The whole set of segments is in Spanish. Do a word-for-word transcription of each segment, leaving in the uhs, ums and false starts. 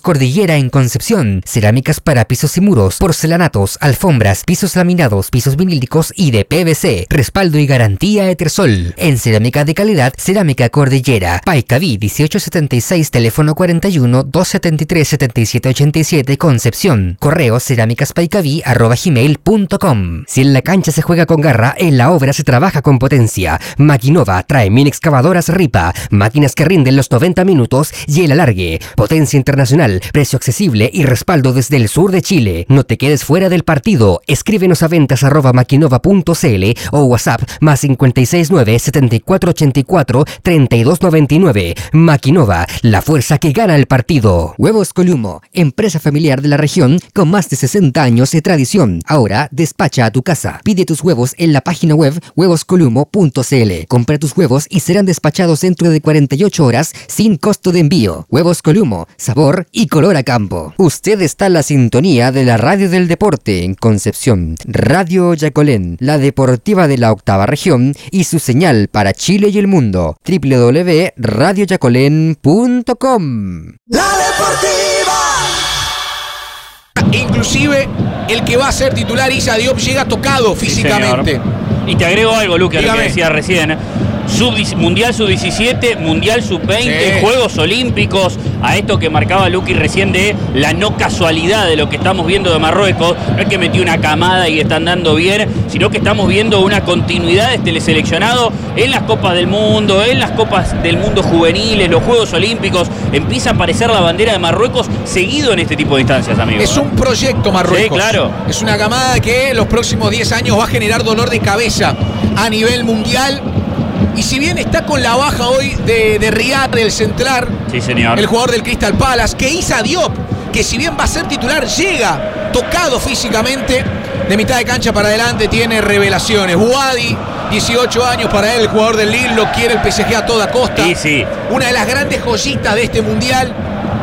Huevos Cordillera en Concepción. Cerámicas para pisos y muros, porcelanatos, alfombras, pisos laminados, pisos vinílicos y de P V C. Respaldo y garantía Etersol. En cerámica de calidad, Cerámica Cordillera. Paicaví dieciocho setenta y seis, teléfono cuarenta y uno, doscientos setenta y tres, setenta y siete ochenta y siete, Concepción. Correo cerámicaspaicaví arroba gmail punto com. Si en la cancha se juega con garra, en la obra se trabaja con potencia. Maquinova trae mini excavadoras Ripa, máquinas que rinden los noventa minutos y el alargue. Potencia internacional, precio accesible y respaldo desde el sur de Chile. No te quedes fuera del partido. Escríbenos a ventas arroba maquinova punto cl o WhatsApp más cinco seis nueve, setenta y cuatro ochenta y cuatro, treinta y dos noventa y nueve. Maquinova, la fuerza que gana el partido. Huevos Columo, empresa familiar de la región con más de sesenta años de tradición. Ahora despacha a tu casa. Pide tus huevos en la página web huevos columo punto cl. Compra tus huevos y serán despachados dentro de cuarenta y ocho horas sin costo de envío. Huevos Columo, sabor y color a campo. Usted está en la sintonía de la radio del deporte en Concepción. Radio Yacolén, la deportiva de la octava región y su señal para Chile y el mundo. doble u doble u doble u punto radio yacolén punto com. La Deportiva. Inclusive el que va a ser titular, Issa Diop, llega tocado físicamente. Sí, y te agrego algo, Luque, a lo que decía recién. Sub, mundial sub diecisiete, Mundial sub veinte, sí. Juegos Olímpicos, a esto que marcaba Luqui recién de la no casualidad de lo que estamos viendo de Marruecos. No es que metió una camada y están dando bien, sino que estamos viendo una continuidad de este seleccionado en las Copas del Mundo, en las Copas del Mundo juveniles, los Juegos Olímpicos. Empieza a aparecer la bandera de Marruecos seguido en este tipo de instancias, amigos. Es un proyecto Marruecos. Sí, claro. Es una camada que en los próximos diez años va a generar dolor de cabeza a nivel mundial. Y si bien está con la baja hoy de, de Riyad, del central, sí, señor, el jugador del Crystal Palace, que Issa Diop, que si bien va a ser titular, llega tocado físicamente, de mitad de cancha para adelante tiene revelaciones. Buadi, dieciocho años para él, el jugador del Lille, lo quiere el P S G a toda costa. Sí, sí. Una de las grandes joyitas de este mundial.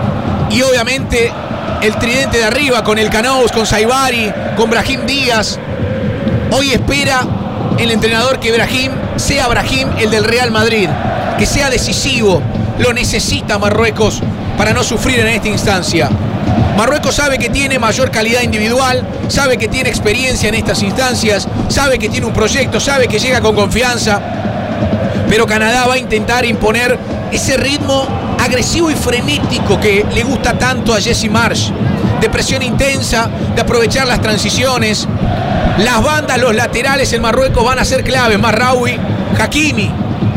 Y obviamente el tridente de arriba con el Canous, con Saibari, con Brahim Díaz. Hoy espera el entrenador que Brahim sea Brahim, el del Real Madrid, que sea decisivo. Lo necesita Marruecos para no sufrir en esta instancia. Marruecos sabe que tiene mayor calidad individual, sabe que tiene experiencia en estas instancias, sabe que tiene un proyecto, sabe que llega con confianza, pero Canadá va a intentar imponer ese ritmo agresivo y frenético que le gusta tanto a Jesse Marsh, de presión intensa, de aprovechar las transiciones. Las bandas, los laterales en Marruecos van a ser claves. Marraoui, Hakimi,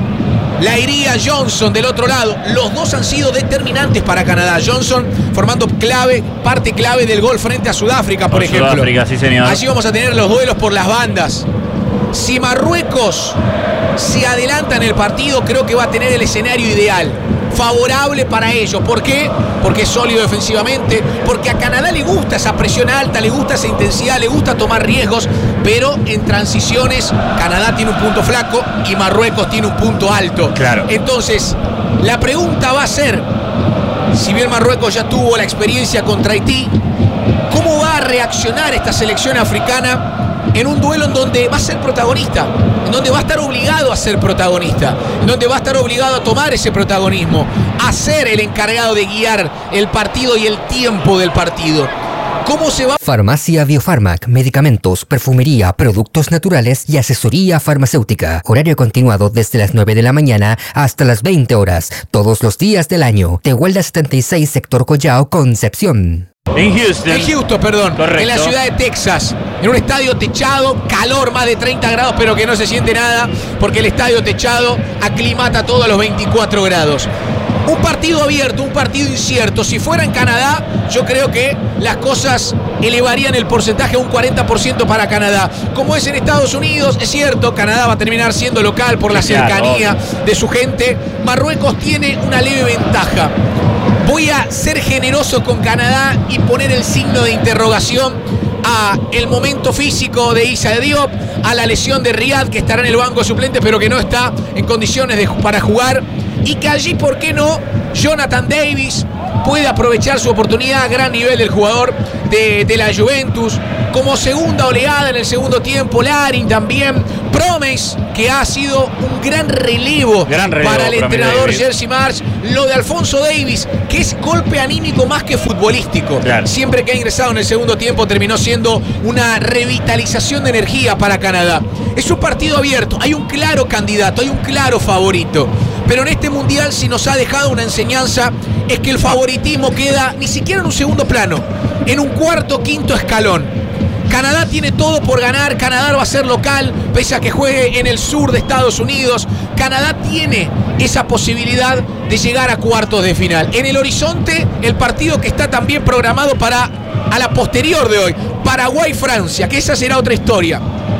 la iría Johnson del otro lado. Los dos han sido determinantes para Canadá. Johnson formando clave, parte clave del gol frente a Sudáfrica, por, por ejemplo. Sudáfrica, sí, señor. Allí vamos a tener los duelos por las bandas. Si Marruecos se adelanta en el partido, creo que va a tener el escenario ideal, favorable para ellos. ¿Por qué? Porque es sólido defensivamente, porque a Canadá le gusta esa presión alta, le gusta esa intensidad, le gusta tomar riesgos, pero en transiciones Canadá tiene un punto flaco y Marruecos tiene un punto alto. Claro. Entonces, la pregunta va a ser, si bien Marruecos ya tuvo la experiencia contra Haití, ¿cómo va a reaccionar esta selección africana en un duelo en donde va a ser protagonista, en donde va a estar obligado a ser protagonista, en donde va a estar obligado a tomar ese protagonismo, a ser el encargado de guiar el partido y el tiempo del partido? ¿Cómo se va? Farmacia Biofarmac, medicamentos, perfumería, productos naturales y asesoría farmacéutica. Horario continuado desde las nueve de la mañana hasta las veinte horas, todos los días del año. Tehuelda setenta y seis, sector Collao, Concepción. En Houston. En Houston, perdón. Correcto. En la ciudad de Texas. En un estadio techado, calor más de treinta grados, pero que no se siente nada, porque el estadio techado aclimata todo a los veinticuatro grados. Un partido abierto, un partido incierto. Si fuera en Canadá, yo creo que las cosas elevarían el porcentaje a un cuarenta por ciento para Canadá. Como es en Estados Unidos, es cierto, Canadá va a terminar siendo local por la cercanía de su gente. Marruecos tiene una leve ventaja. Voy a ser generoso con Canadá y poner el signo de interrogación a el momento físico de Issa Diop, a la lesión de Riyad, que estará en el banco suplente pero que no está en condiciones de, para jugar, y que allí, ¿por qué no?, Jonathan Davis puede aprovechar su oportunidad. Gran nivel del jugador de, de la Juventus. Como segunda oleada en el segundo tiempo, Larin también. Promes, que ha sido un gran relevo, gran relevo para el entrenador Davis. Jerzy Marsh. Lo de Alphonso Davies, que es golpe anímico más que futbolístico. Claro. Siempre que ha ingresado en el segundo tiempo terminó siendo una revitalización de energía para Canadá. Es un partido abierto, hay un claro candidato, hay un claro favorito. Pero en este mundial, si nos ha dejado una enseñanza, es que el favoritismo queda ni siquiera en un segundo plano, en un cuarto, quinto escalón. Canadá tiene todo por ganar, Canadá va a ser local, pese a que juegue en el sur de Estados Unidos. Canadá tiene esa posibilidad de llegar a cuartos de final. En el horizonte, el partido que está también programado para a la posterior de hoy, Paraguay-Francia, que esa será otra historia.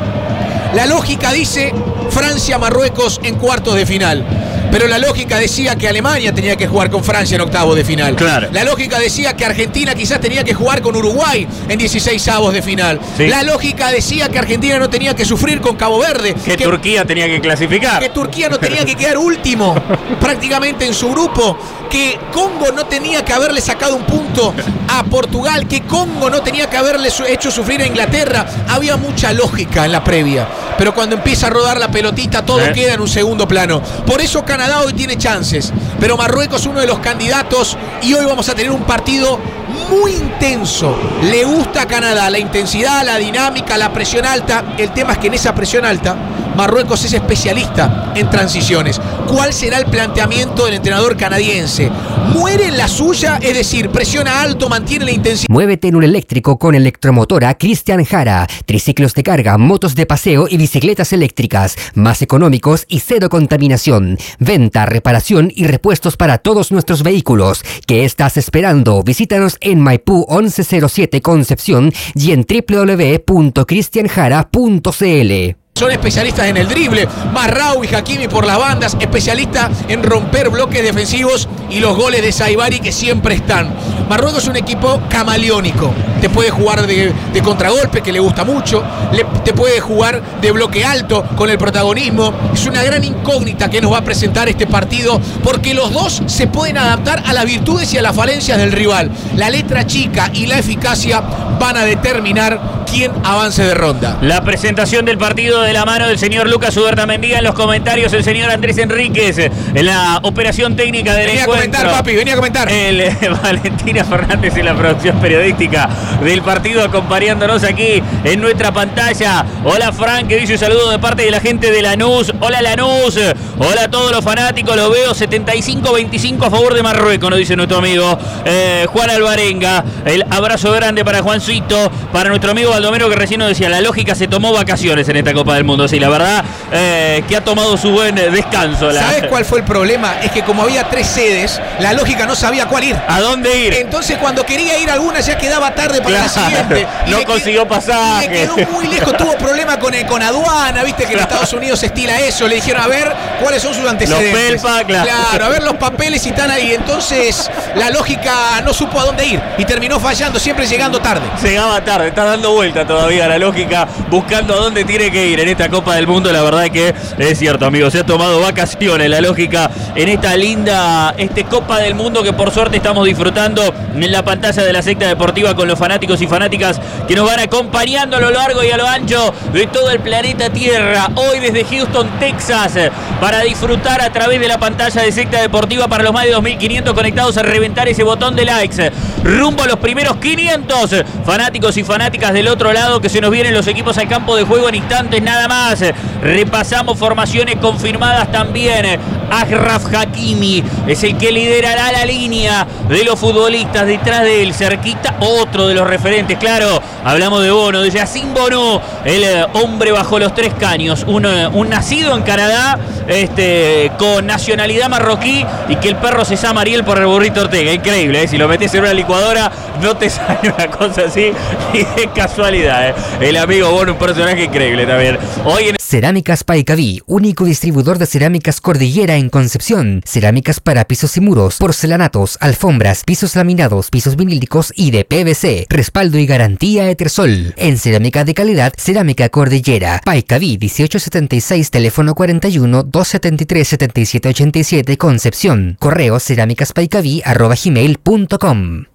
La lógica dice Francia-Marruecos en cuartos de final. Pero la lógica decía que Alemania tenía que jugar con Francia en octavos de final. Claro. La lógica decía que Argentina quizás tenía que jugar con Uruguay en dieciseisavos de final. Sí. La lógica decía que Argentina no tenía que sufrir con Cabo Verde. Que, que Turquía tenía que clasificar. Que Turquía no tenía que quedar último prácticamente en su grupo. Que Congo no tenía que haberle sacado un punto a Portugal. Que Congo no tenía que haberle hecho sufrir a Inglaterra. Había mucha lógica en la previa. Pero cuando empieza a rodar la pelotita, todo ¿Eh? queda en un segundo plano. Por eso Canadá hoy tiene chances. Pero Marruecos es uno de los candidatos. Y hoy vamos a tener un partido muy intenso. Le gusta a Canadá la intensidad, la dinámica, la presión alta. El tema es que en esa presión alta, Marruecos es especialista en transiciones. ¿Cuál será el planteamiento del entrenador canadiense? ¿Muere en la suya? Es decir, presiona alto, mantiene la intensidad. Muévete en un eléctrico con Electromotora Cristian Jara. Triciclos de carga, motos de paseo y bicicletas eléctricas. Más económicos y cero contaminación. Venta, reparación y repuestos para todos nuestros vehículos. ¿Qué estás esperando? Visítanos en Maipú once cero siete Concepción y en doble u doble u doble u punto cristian jara punto c l. Son especialistas en el drible, Marrao y Hakimi por las bandas, especialistas en romper bloques defensivos y los goles de Saibari que siempre están. Marruecos es un equipo camaleónico, te puede jugar de, de contragolpe, que le gusta mucho, le, te puede jugar de bloque alto con el protagonismo. Es una gran incógnita que nos va a presentar este partido, porque los dos se pueden adaptar a las virtudes y a las falencias del rival. La letra chica y la eficacia van a determinar quién avance de ronda. La presentación del partido de la mano del señor Lucas Ubertamendía, en los comentarios el señor Andrés Enríquez, en la operación técnica del venía encuentro. Venía a comentar, papi, venía a comentar. El eh, Valentina Fernández en la producción periodística del partido, acompañándonos aquí en nuestra pantalla. Hola Frank, que dice un saludo de parte de la gente de Lanús. Hola Lanús, hola a todos los fanáticos, lo veo setenta y cinco veinticinco a favor de Marruecos, nos dice nuestro amigo eh, Juan Alvarenga. El abrazo grande para Juancito, para nuestro amigo Baldomero, que recién nos decía, la lógica se tomó vacaciones en esta Copa del Mundo. Sí, la verdad eh, que ha tomado su buen descanso. La... ¿Sabes cuál fue el problema? Es que como había tres sedes, la lógica no sabía cuál ir. ¿A dónde ir? Entonces cuando quería ir a alguna ya quedaba tarde para claro, la siguiente. Y no consiguió pasaje. Y le quedó muy lejos, tuvo problema con, con aduana, viste que en Estados Unidos se estila eso. Le dijeron, a ver, ¿cuáles son sus antecedentes? Los pelpa, claro. Claro, a ver los papeles si están ahí. Entonces la lógica no supo a dónde ir y terminó fallando, siempre llegando tarde. Llegaba tarde, está dando vuelta todavía la lógica, buscando a dónde tiene que ir en esta Copa del Mundo. La verdad que es cierto, amigos, se ha tomado vacaciones la lógica en esta linda este Copa del Mundo que por suerte estamos disfrutando en la pantalla de la secta deportiva con los fanáticos y fanáticas que nos van acompañando a lo largo y a lo ancho de todo el planeta Tierra. Hoy desde Houston, Texas, para disfrutar a través de la pantalla de secta deportiva para los más de dos mil quinientos conectados a reventar ese botón de likes. Rumbo a los primeros quinientos fanáticos y fanáticas del otro lado, que se nos vienen los equipos al campo de juego en instantes nada más. Repasamos formaciones confirmadas también. Achraf Hakimi es el que liderará la línea de los futbolistas. Detrás de él, cerquita, otro de los referentes, claro. Hablamos de Bono, de Yacine Bono, el eh, hombre bajo los tres caños. Un, eh, un nacido en Canadá, este, con nacionalidad marroquí, y que el perro se llama Ariel por el burrito Ortega. Increíble, ¿eh? Si lo metes en una licuadora, no te sale una cosa así, y de casualidad, ¿eh? El amigo Bono, un personaje increíble también. Hoy en... Cerámicas Paicaví, único distribuidor de cerámicas Cordillera en Concepción. Cerámicas para pisos y muros, porcelanatos, alfombras, pisos laminados, pisos vinílicos y de P V C. Respaldo y garantía Etersol. En cerámica de calidad, Cerámica Cordillera. Paicaví dieciocho setenta y seis, teléfono cuarenta y uno, doscientos setenta y tres, setenta y siete ochenta y siete, Concepción. Correo cerámicaspaicaví arroba gmail punto com.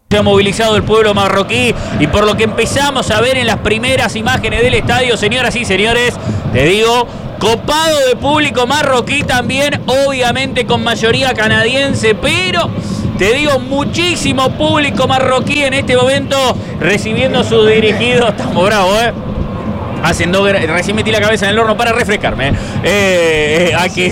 Se ha movilizado el pueblo marroquí y por lo que empezamos a ver en las primeras imágenes del estadio, señoras y señores, te digo, copado de público marroquí también, obviamente con mayoría canadiense, pero te digo, muchísimo público marroquí en este momento recibiendo sus dirigidos. Estamos bravos, ¿eh? Haciendo, recién metí la cabeza en el horno para refrescarme. Eh, eh, aquí,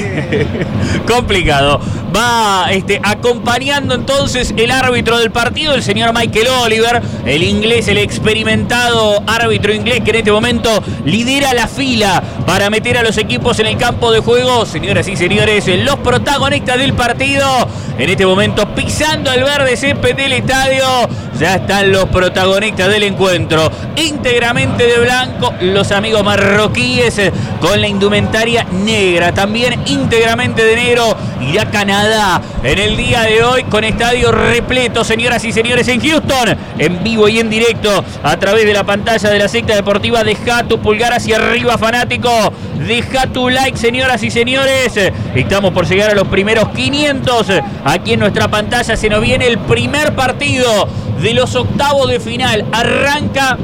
complicado. Va este, acompañando entonces el árbitro del partido, el señor Michael Oliver, el inglés, el experimentado árbitro inglés que en este momento lidera la fila para meter a los equipos en el campo de juego. Señoras y señores, los protagonistas del partido, en este momento pisando el verde césped del estadio, ya están los protagonistas del encuentro. Íntegramente de blanco, los amigos marroquíes con la indumentaria negra. También íntegramente de negro irá Canadá en el día de hoy con estadio repleto, señoras y señores, en Houston, en vivo y en directo a través de la pantalla de la secta deportiva. Deja tu pulgar hacia arriba, fanático, deja tu like, señoras y señores. Estamos por llegar a los primeros quinientos aquí en nuestra pantalla. Se nos viene el primer partido de los octavos de final. Arranca,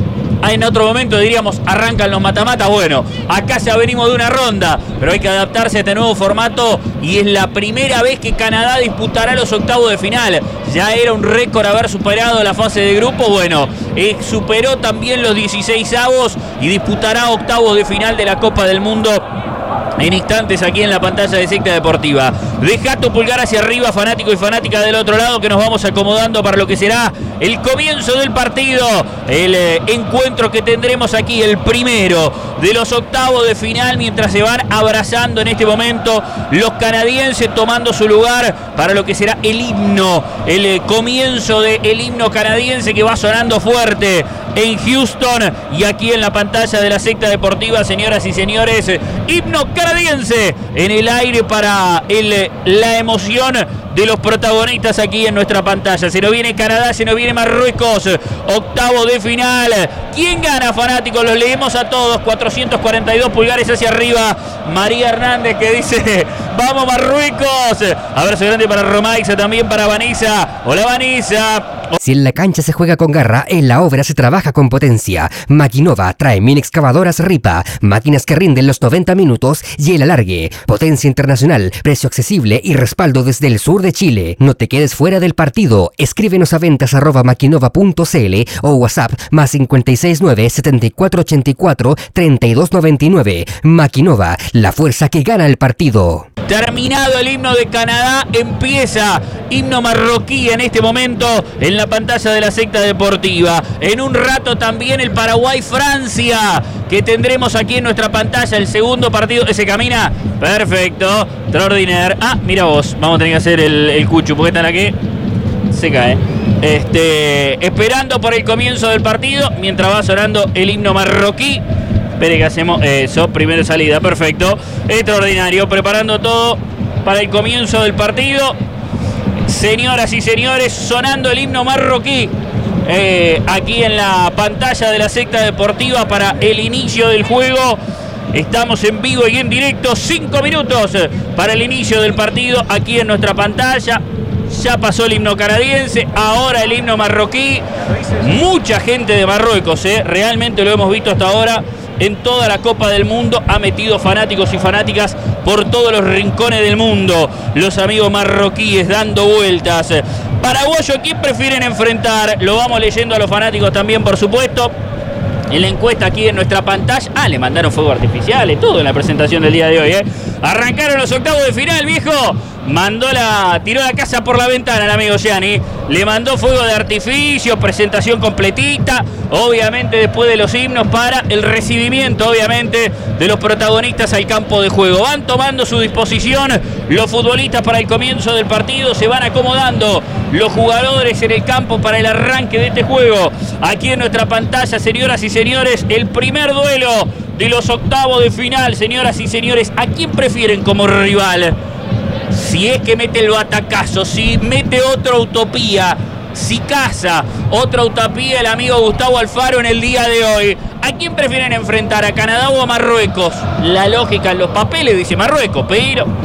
en otro momento diríamos arrancan los mata-mata. Bueno, acá ya venimos de una ronda, pero hay que adaptarse a este nuevo formato y es la primera vez que Canadá disputará los octavos de final. Ya era un récord haber superado la fase de grupo. Bueno, eh, superó también los dieciséis avos y disputará octavos de final de la Copa del Mundo en instantes aquí en la pantalla de Secta Deportiva. Deja tu pulgar hacia arriba, fanático y fanática del otro lado, que nos vamos acomodando para lo que será el comienzo del partido, el eh, encuentro que tendremos aquí, el primero de los octavos de final, mientras se van abrazando en este momento los canadienses, tomando su lugar para lo que será el himno, el eh, comienzo del himno canadiense que va sonando fuerte en Houston y aquí en la pantalla de la Secta Deportiva, señoras y señores, himno canadiense en el aire para el, la emoción de los protagonistas aquí en nuestra pantalla. Se nos viene Canadá, se nos viene Marruecos, octavo de final. ¿Quién gana, fanáticos? Los leemos a todos, cuatrocientos cuarenta y dos pulgares hacia arriba. María Hernández que dice, vamos Marruecos. Abrazo grande para Romaixa, también para Vanessa. Hola Vanessa. Si en la cancha se juega con garra, en la obra se trabaja con potencia. Maquinova trae mini excavadoras Ripa, máquinas que rinden los noventa minutos y el alargue. Potencia internacional, precio accesible y respaldo desde el sur de Chile. No te quedes fuera del partido. Escríbenos a ventas arroba maquinova punto cl o WhatsApp más cinco seis nueve, siete cuatro ocho cuatro, tres dos nueve nueve. Maquinova, la fuerza que gana el partido. Terminado el himno de Canadá, empieza himno marroquí en este momento en la pantalla de la Secta Deportiva. En un rato también el Paraguay-Francia que tendremos aquí en nuestra pantalla, el segundo partido. ¿Ese camina? Perfecto, extraordinario. Ah, mira vos, vamos a tener que hacer el, el cuchu, porque están aquí, se cae. Este, esperando por el comienzo del partido, mientras va sonando el himno marroquí. Espere que hacemos eso, primera salida, perfecto, extraordinario, preparando todo para el comienzo del partido. Señoras y señores, sonando el himno marroquí eh, aquí en la pantalla de la Secta Deportiva para el inicio del juego. Estamos en vivo y en directo, cinco minutos para el inicio del partido aquí en nuestra pantalla. Ya pasó el himno canadiense, ahora el himno marroquí. Mucha gente de Marruecos, eh, realmente lo hemos visto hasta ahora en toda la Copa del Mundo. Ha metido fanáticos y fanáticas por todos los rincones del mundo. Los amigos marroquíes dando vueltas. Paraguayo, ¿quién prefieren enfrentar? Lo vamos leyendo a los fanáticos también, por supuesto. En la encuesta aquí en nuestra pantalla. Ah, le mandaron fuego artificial y todo en la presentación del día de hoy, ¿eh? Arrancaron los octavos de final, viejo. Mandó la, tiró la casa por la ventana el amigo Gianni. Le mandó fuego de artificio, presentación completita. Obviamente después de los himnos para el recibimiento, obviamente, de los protagonistas al campo de juego. Van tomando su disposición los futbolistas para el comienzo del partido. Se van acomodando los jugadores en el campo para el arranque de este juego. Aquí en nuestra pantalla, señoras y señores, el primer duelo de los octavos de final. Señoras y señores, ¿a quién prefieren como rival? Si es que mete el batacazo, si mete otra utopía, si caza otra utopía el amigo Gustavo Alfaro en el día de hoy, ¿a quién prefieren enfrentar? ¿A Canadá o a Marruecos? La lógica en los papeles dice Marruecos, pero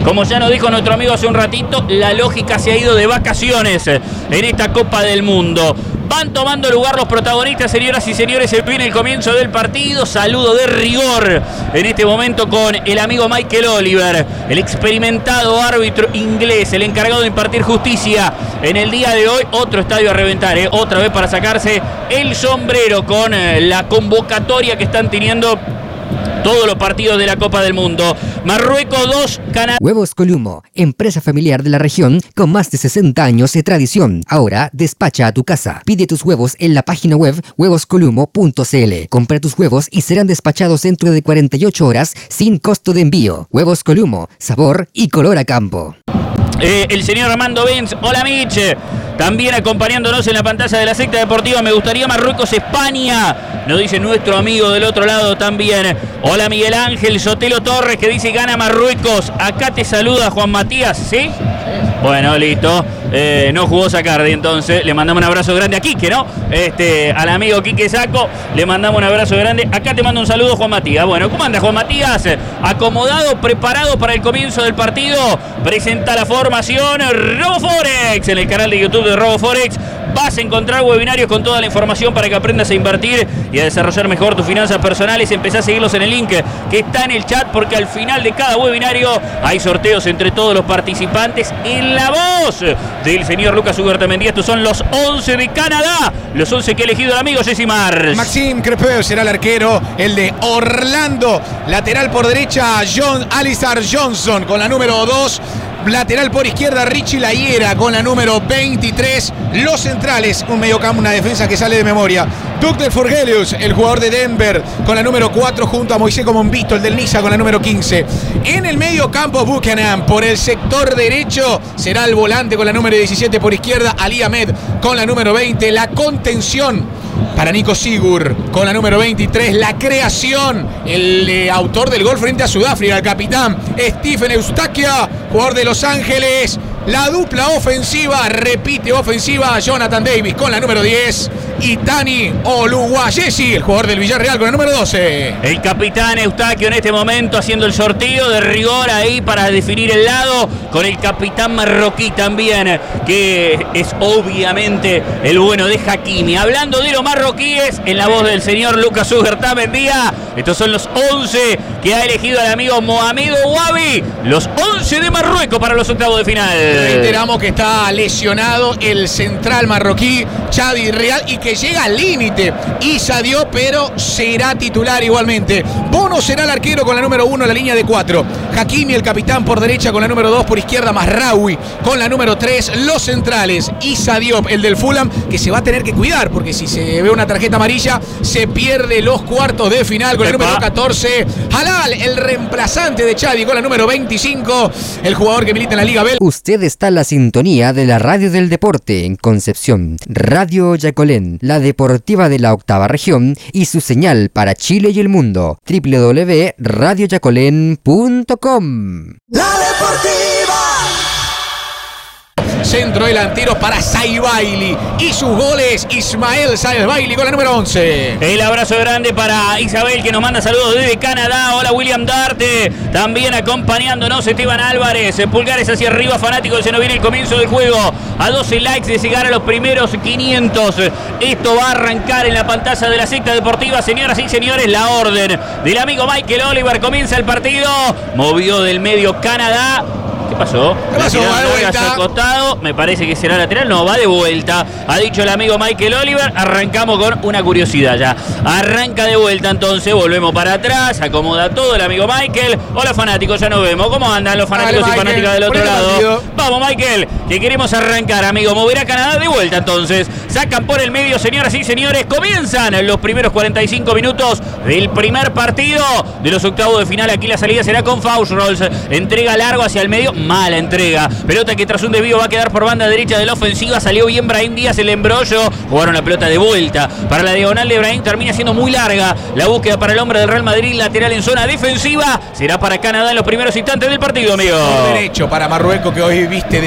Como ya nos dijo nuestro amigo hace un ratito, la lógica se ha ido de vacaciones en esta Copa del Mundo. Van tomando lugar los protagonistas, señoras y señores. Se viene el comienzo del partido. Saludo de rigor en este momento con el amigo Michael Oliver, el experimentado árbitro inglés, el encargado de impartir justicia en el día de hoy. Otro estadio a reventar, ¿eh? Otra vez para sacarse el sombrero con eh, la convocatoria que están teniendo todos los partidos de la Copa del Mundo. Marruecos dos, Canadá. Huevos Columo, empresa familiar de la región con más de sesenta años de tradición. Ahora despacha a tu casa. Pide tus huevos en la página web huevos columo punto c l. Compra tus huevos y serán despachados dentro de cuarenta y ocho horas sin costo de envío. Huevos Columo, sabor y color a campo. Eh, el señor Armando Benz, hola Mitch, también acompañándonos en la pantalla de la secta deportiva. Me gustaría Marruecos-España, nos dice nuestro amigo del otro lado también. Hola Miguel Ángel Sotelo Torres, que dice gana Marruecos. Acá te saluda Juan Matías, ¿sí? Bueno, listo. Eh, no jugó Sacardi, entonces le mandamos un abrazo grande a Quique, ¿no? Este, al amigo Quique Saco, le mandamos un abrazo grande. Acá te mando un saludo, Juan Matías. Bueno, ¿cómo anda, Juan Matías? Acomodado, preparado para el comienzo del partido. Presenta la formación RoboForex en el canal de YouTube de RoboForex. Vas a encontrar webinarios con toda la información para que aprendas a invertir y a desarrollar mejor tus finanzas personales. Empezá a seguirlos en el link que está en el chat, porque al final de cada webinario hay sorteos entre todos los participantes. En la voz del señor Lucas Ugartemendia, estos son los once de Canadá, los once que ha elegido el amigo Jesse Mars. Maxime Crepeu será el arquero, el de Orlando. Lateral por derecha, John Alisar Johnson con la número dos. Lateral por izquierda, Richie Layera con la número veintitrés. Los centrales, un mediocampo, una defensa que sale de memoria. Doug del Forgelius, el jugador de Denver, con la número cuatro, junto a Moisés Comonvito, el del Niza, con la número quince. En el mediocampo, Buchanan. Por el sector derecho será el volante con la número diecisiete. Por izquierda, Ali Ahmed con la número veinte. La contención para Nico Sigur con la número veintitrés. La creación, el eh, autor del gol frente a Sudáfrica, el capitán Stephen Eustaquia, jugador de Los Ángeles. La dupla ofensiva, repite ofensiva, Jonathan Davis con la número diez y Tani Oluwayesi, el jugador del Villarreal, con la número doce. El capitán Eustaquio en este momento haciendo el sorteo de rigor ahí para definir el lado, con el capitán marroquí también, que es obviamente el bueno de Hakimi. Hablando de los marroquíes, en la voz del señor Lucas Ugartemendia, estos son los once que ha elegido el amigo Mohamed Ouabi, los once de Marruecos para los octavos de final. Reiteramos que está lesionado el central marroquí Chadi Real y que llega al límite. Issa Diop, pero será titular igualmente. Bono será el arquero con la número uno en la línea de cuatro. Hakimi, el capitán, por derecha con la número dos. Por izquierda, Mazraoui con la número tres. Los centrales, Issa Diop, el del Fulham, que se va a tener que cuidar porque si se ve una tarjeta amarilla se pierde los cuartos de final con el número catorce. Halal, el reemplazante de Chadi con la número veinticinco. El jugador que milita en la Liga Belga. Usted está en la sintonía de la Radio del Deporte en Concepción, Radio Yacolén, la deportiva de la octava región y su señal para Chile y el mundo, doble u doble u doble u punto radio yacolén punto com. La Deportiva. Centro delantero para Saibaili y sus goles, Ismael Saibaili con la número once. El abrazo grande para Isabel, que nos manda saludos desde Canadá. Hola William Darte, también acompañándonos Esteban Álvarez. Pulgares hacia arriba, fanáticos, se nos viene el comienzo del juego. A doce likes de llegar a los primeros quinientos. Esto va a arrancar en la pantalla de la secta deportiva. Señoras y señores, la orden del amigo Michael Oliver. Comienza el partido. Movió del medio Canadá. ¿Qué pasó? ¿Qué pasó? Va de vuelta. Acostado. Me parece que será lateral. No, va de vuelta. Ha dicho el amigo Michael Oliver. Arrancamos con una curiosidad ya. Arranca de vuelta entonces. Volvemos para atrás. Acomoda todo el amigo Michael. Hola fanáticos, ya nos vemos. ¿Cómo andan los fanáticos Dale, y Michael, fanáticas del otro lado? Partido. Vamos Michael, que queremos arrancar, amigo. Moverá Canadá de vuelta entonces. Sacan por el medio, señoras y señores. Comienzan los primeros cuarenta y cinco minutos del primer partido de los octavos de final. Aquí la salida será con Faust-Rolls. Entrega largo hacia el medio. Mala entrega. Pelota que tras un desvío va a quedar por banda derecha de la ofensiva. Salió bien Brahim Díaz, el embrollo. Jugaron la pelota de vuelta. Para la diagonal de Brahim termina siendo muy larga. La búsqueda para el hombre del Real Madrid. Lateral en zona defensiva. Será para Canadá en los primeros instantes del partido, amigo. Por derecho para Marruecos, que hoy viste de blanco.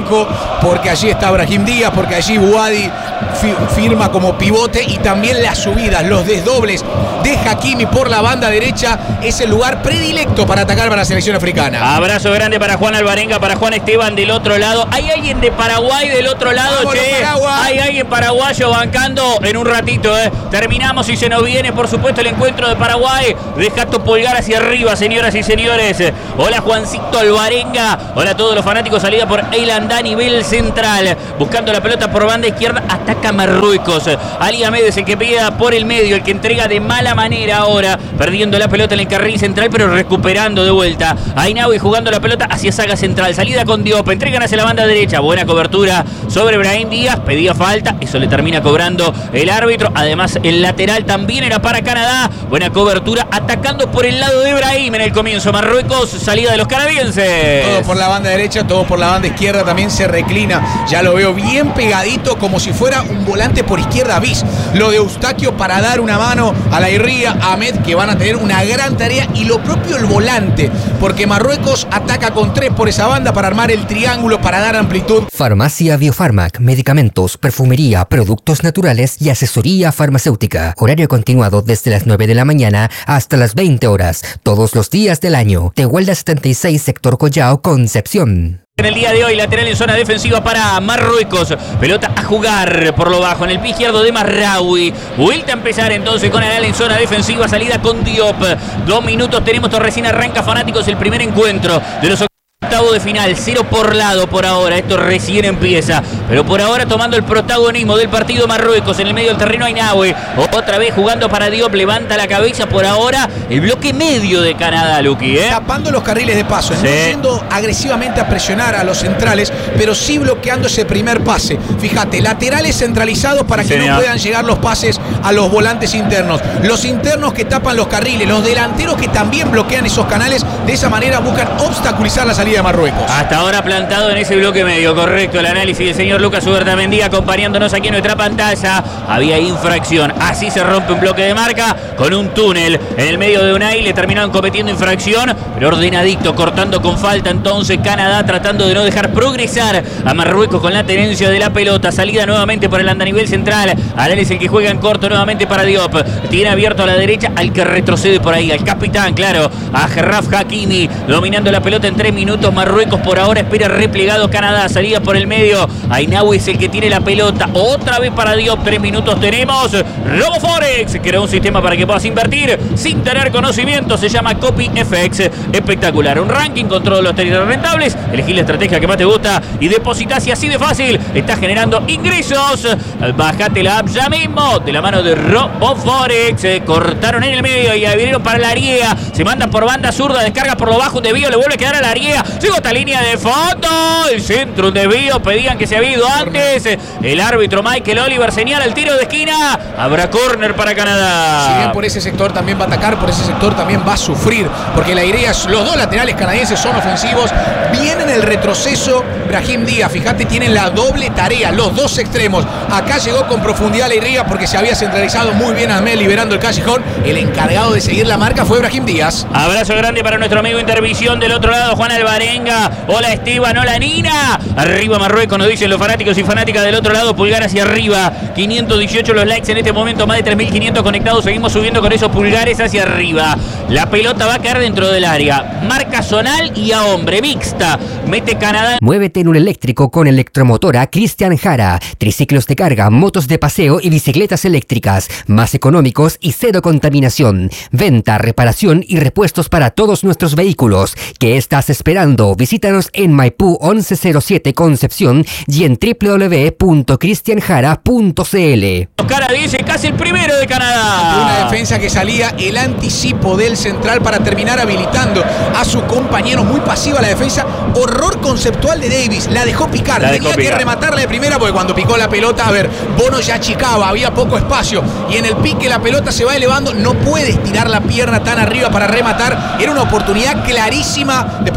banco, porque allí está Brahim Díaz, porque allí Buadi fi firma como pivote, y también las subidas, los desdobles de Hakimi por la banda derecha es el lugar predilecto para atacar para la selección africana. Abrazo grande para Juan Alvarenga, para Juan Esteban del otro lado. ¿Hay alguien de Paraguay del otro lado, Vamos, che? Hay alguien paraguayo bancando en un ratito, eh. Terminamos y se nos viene, por supuesto, el encuentro de Paraguay. Deja tu pulgar hacia arriba, señoras y señores. Hola, Juancito Alvarenga. Hola a todos los fanáticos. Salida por Eiland a nivel central. Buscando la pelota por banda izquierda. Ataca Marruecos. Ali Ahmed es el que pega por el medio, el que entrega de mala manera ahora, perdiendo la pelota en el carril central, pero recuperando de vuelta. Ainawi jugando la pelota hacia saga central. Salida con Diop. Entregan hacia la banda derecha. Buena cobertura sobre Brahim Díaz. Pedía falta. Eso le termina cobrando el árbitro. Además, el lateral también era para Canadá. Buena cobertura. Atacando por el lado de Brahim en el comienzo. Marruecos, salida de los canadienses. Todo por la banda derecha, todo por la banda izquierda. También se reclina. Ya lo veo bien pegadito, como si fuera un volante por izquierda bis. Lo de Eustaquio para dar una mano a la Irría, a Ahmed, que van a tener una gran tarea. Y lo propio el volante, porque Marruecos ataca con tres por esa banda para armar el triángulo, para dar amplitud. Farmacia Biofarmac, medicamentos, perfumería, productos naturales y asesoría farmacéutica. Horario continuado desde las nueve de la mañana hasta las veinte horas, todos los días del año. Tehuelda setenta y seis, sector Collao, Concepción. En el día de hoy, lateral en zona defensiva para Marruecos. Pelota a jugar por lo bajo en el pie izquierdo de Marraoui. Vuelta a empezar entonces con Anal en zona defensiva. Salida con Diop. Dos minutos tenemos. Recién arranca, fanáticos, el primer encuentro de los octavo de final. Cero por lado por ahora. Esto recién empieza. Pero por ahora tomando el protagonismo del partido Marruecos. En el medio del terreno Ainawi. Otra vez jugando para Diop. Levanta la cabeza por ahora. El bloque medio de Canadá, Luqui, ¿eh? Tapando los carriles de paso. Sí. No yendo agresivamente a presionar a los centrales, pero sí bloqueando ese primer pase. Fíjate, laterales centralizados para que Señor. no puedan llegar los pases a los volantes internos. Los internos que tapan los carriles. Los delanteros que también bloquean esos canales. De esa manera buscan obstaculizar la salida de Marruecos. Hasta ahora plantado en ese bloque medio, correcto el análisis del señor Lucas Ubertamendía acompañándonos aquí en nuestra pantalla. Había infracción, así se rompe un bloque de marca con un túnel en el medio de Unai. Le terminaron cometiendo infracción, pero ordenadito, cortando con falta entonces Canadá, tratando de no dejar progresar a Marruecos con la tenencia de la pelota. Salida nuevamente por el andanivel central. Anal es el que juega en corto nuevamente para Diop. Tiene abierto a la derecha al que retrocede por ahí, al capitán, claro, a Gerraf Hakimi, dominando la pelota en tres minutos. Marruecos por ahora espera replegado Canadá. Salida por el medio. Ainawi es el que tiene la pelota. Otra vez para Diop. Tres minutos tenemos. RoboForex creó un sistema para que puedas invertir sin tener conocimiento. Se llama CopyFX. Espectacular. Un ranking con todos los territorios rentables. Elegí la estrategia que más te gusta y depositas, y así de fácil estás generando ingresos. Bájate la app ya mismo de la mano de RoboForex. Se cortaron en el medio y abrieron para la Ariega. Se manda por banda zurda. Descarga por lo bajo. Un desvío. Le vuelve a quedar a la Ariega. Llegó esta línea de fondo. El centro, un desvío. Pedían que se había ido antes. El árbitro Michael Oliver señala el tiro de esquina. Habrá córner para Canadá. Si bien por ese sector también va a atacar, por ese sector también va a sufrir. Porque la idea es, los dos laterales canadienses son ofensivos. Viene en el retroceso Brahim Díaz. Fíjate, tienen la doble tarea, los dos extremos. Acá llegó con profundidad la Irría porque se había centralizado muy bien Ahmed liberando el callejón. El encargado de seguir la marca fue Brahim Díaz. Abrazo grande para nuestro amigo Intervisión del otro lado, Juan Alvarenga. Hola Esteban, hola Nina. Arriba Marruecos, nos dicen los fanáticos y fanáticas del otro lado. Pulgar hacia arriba. quinientos dieciocho los likes en este momento, más de tres mil quinientos conectados. Seguimos subiendo con esos pulgares hacia arriba. La pelota va a caer dentro del área. Marca zonal y a hombre, mixta. Mete Canadá. Muévete en un eléctrico con Electromotora Cristian Jara. Triciclos de carga, motos de paseo y bicicletas eléctricas. Más económicos y cero contaminación. Venta, reparación y repuestos para todos nuestros vehículos. ¿Qué estás esperando? Visítanos en Maipú once cero siete Concepción y en doble u doble u doble u punto cristian jara punto c l. Canadiense, casi el primero de Canadá. Una defensa que salía, el anticipo del central para terminar habilitando a su compañero. Muy pasiva la defensa. Horror conceptual de Davis. La dejó picar. La dejó Tenía picar. que rematarla de primera porque cuando picó la pelota, a ver, Bono ya achicaba, había poco espacio. Y en el pique la pelota se va elevando. No puede estirar la pierna tan arriba para rematar. Era una oportunidad clarísima. Después fue un remate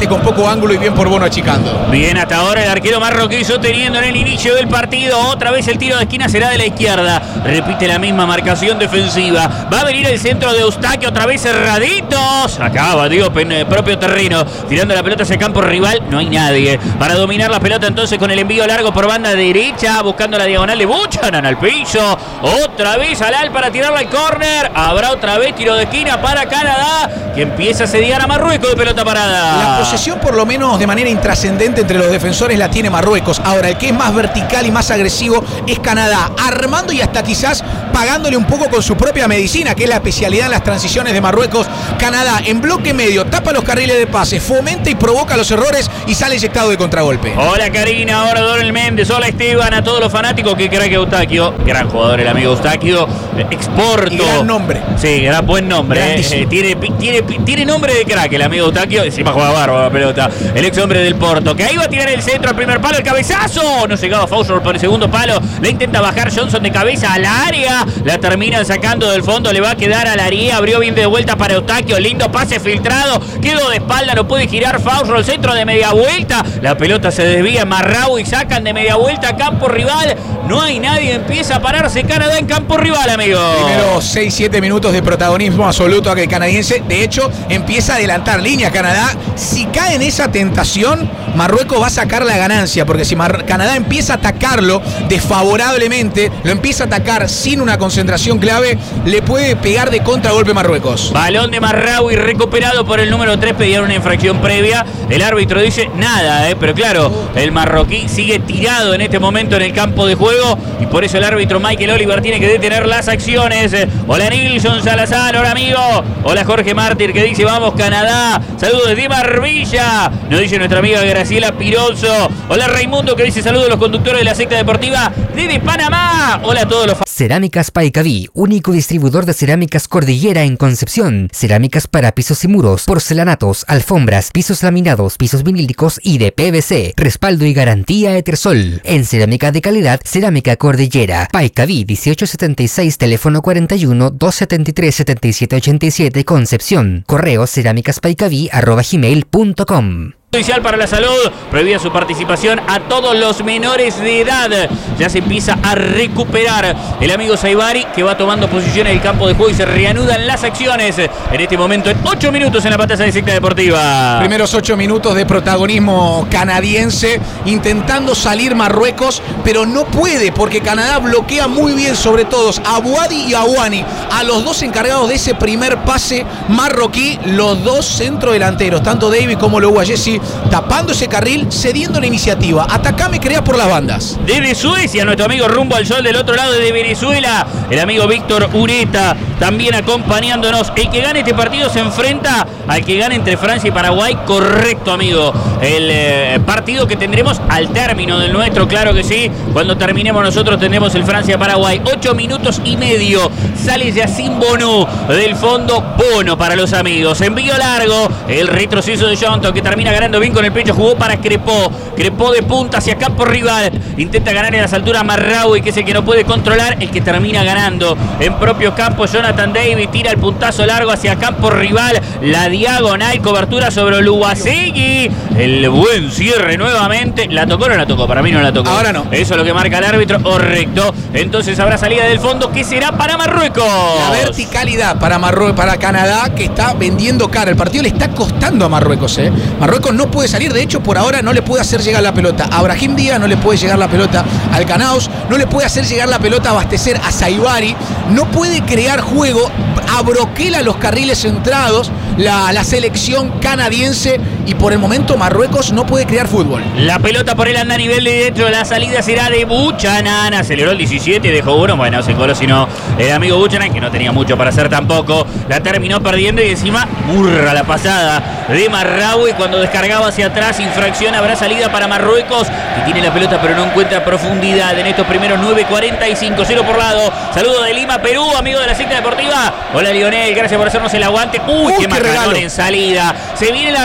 remate con poco ángulo y bien por Bono achicando. Bien, hasta ahora el arquero marroquí sosteniendo en el inicio del partido. Otra vez el tiro de esquina será de la izquierda. Repite la misma marcación defensiva. Va a venir el centro de Eustaquio, otra vez cerraditos. Acaba, digo, en el propio terreno. Tirando la pelota hacia el campo rival. No hay nadie. Para dominar la pelota entonces con el envío largo por banda derecha. Buscando la diagonal de Buchanan al piso. Otra vez Alal para tirarla al córner. Habrá otra vez tiro de esquina para Canadá, que empieza a asediar a Marruecos de pelota parada. La posesión, por lo menos de manera intrascendente entre los defensores, la tiene Marruecos. Ahora, el que es más vertical y más agresivo es Canadá, armando y hasta quizás pagándole un poco con su propia medicina, que es la especialidad en las transiciones de Marruecos. Canadá en bloque medio, tapa los carriles de pase, fomenta y provoca los errores y sale inyectado de contragolpe. Hola Karina, hola Donel Méndez, hola Esteban, a todos los fanáticos que creen que Eustaquio, gran jugador el amigo Eustaquio, exporto. Y gran nombre. Sí, gran buen nombre. Eh, tiene, tiene, tiene nombre de crack el amigo Eustaquio, encima juega bárbaro la pelota. El ex hombre del Porto, que ahí va a tirar el centro al primer palo, el cabezazo. No llegaba Faucher por el segundo palo, le intenta bajar Johnson de cabeza al área, la terminan sacando del fondo, le va a quedar al área, abrió bien de vuelta para Eustaquio, lindo pase filtrado, quedó de espalda, no puede girar Faucher, el centro de media vuelta, la pelota se desvía, Marrau y sacan de media vuelta a campo rival, no hay nadie, empieza a pararse Canadá en campo rival, amigo. Primero seis siete minutos de protagonismo absoluto a que el canadiense, de hecho, empieza a adelantar línea Canadá. Si cae en esa tentación, Marruecos va a sacar la ganancia, porque si Mar- Canadá empieza a atacarlo desfavorablemente, lo empieza a atacar sin una concentración clave, le puede pegar de contragolpe Marruecos. Balón de Marraoui recuperado por el número tres, pedían una infracción previa, el árbitro dice nada, eh, pero claro, el marroquí sigue tirado en este momento en el campo de juego y por eso el árbitro Michael Oliver tiene que detener las acciones. Hola Nilson Salazar, hola amigo, hola Jorge Mártir que dice vamos Canadá, saludos desde Marbella, nos dice nuestra amiga Graciela Pirozo, hola Raimundo que dice saludos a los conductores de la secta deportiva desde Panamá, hola a todos los Cerámicas Paicaví, único distribuidor de cerámicas Cordillera en Concepción. Cerámicas para pisos y muros, porcelanatos, alfombras, pisos laminados, pisos vinílicos y de P V C. Respaldo y garantía Etersol. En cerámica de calidad, Cerámica Cordillera. Paicaví dieciocho setenta y seis, teléfono cuarenta y uno, doscientos setenta y tres, setenta y siete ochenta y siete, Concepción. Correo cerámicaspaicaví arroba gmail punto com. Judicial para la salud, prohibida su participación a todos los menores de edad. Ya se empieza a recuperar el amigo Saibari, que va tomando posición en el campo de juego y se reanudan las acciones en este momento en ocho minutos en la pantalla de Secta Deportiva. Primeros ocho minutos de protagonismo canadiense, intentando salir Marruecos, pero no puede porque Canadá bloquea muy bien sobre todos a Bouadi y a Ouani, a los dos encargados de ese primer pase marroquí, los dos centrodelanteros, tanto David como Loua Jesse, tapando ese carril, cediendo la iniciativa. Atacame, crea por las bandas. Desde Suecia, nuestro amigo rumbo al sol del otro lado de Venezuela, el amigo Víctor Ureta, también acompañándonos. El que gane este partido se enfrenta al que gane entre Francia y Paraguay. Correcto, amigo. El eh, partido que tendremos al término del nuestro, claro que sí. Cuando terminemos nosotros tendremos el Francia-Paraguay. Ocho minutos y medio. Sale Yacine Bonu del fondo. Bono para los amigos. Envío largo. El retroceso de Jonto, que termina ganando bien con el pecho, jugó para Crepó, Crepó de punta hacia campo rival, intenta ganar en las alturas Marraoui, que es el que no puede controlar, el que termina ganando en propio campo. Jonathan David tira el puntazo largo hacia campo rival, la diagonal, cobertura sobre Oluwasegui, el buen cierre nuevamente. ¿La tocó o no la tocó? Para mí no la tocó. Ahora no. Eso es lo que marca el árbitro, correcto. Entonces habrá salida del fondo, que será para Marruecos. La verticalidad para Marruecos, para Canadá, que está vendiendo cara. El partido le está costando a Marruecos, ¿eh? Marruecos no puede salir, de hecho por ahora no le puede hacer llegar la pelota a Brahim Díaz, no le puede llegar la pelota al Canaos, no le puede hacer llegar la pelota a abastecer a Saibari, no puede crear juego, abroquela los carriles centrados la, la selección canadiense y por el momento Marruecos no puede crear fútbol. La pelota por él anda a nivel de dentro, la salida será de Buchanan, aceleró el diecisiete, dejó uno, bueno, se coló sino el amigo Buchanan, que no tenía mucho para hacer tampoco, la terminó perdiendo y encima murra la pasada de Marraoui cuando descargaba hacia atrás, infracción, habrá salida para Marruecos, que tiene la pelota pero no encuentra profundidad en estos primeros nueve cuarenta y cinco, cero por lado. Saludo de Lima, Perú, amigo de la secta deportiva. Hola Lionel, gracias por hacernos el aguante. Uy, Uy qué, qué marcador en salida. Se viene la réplica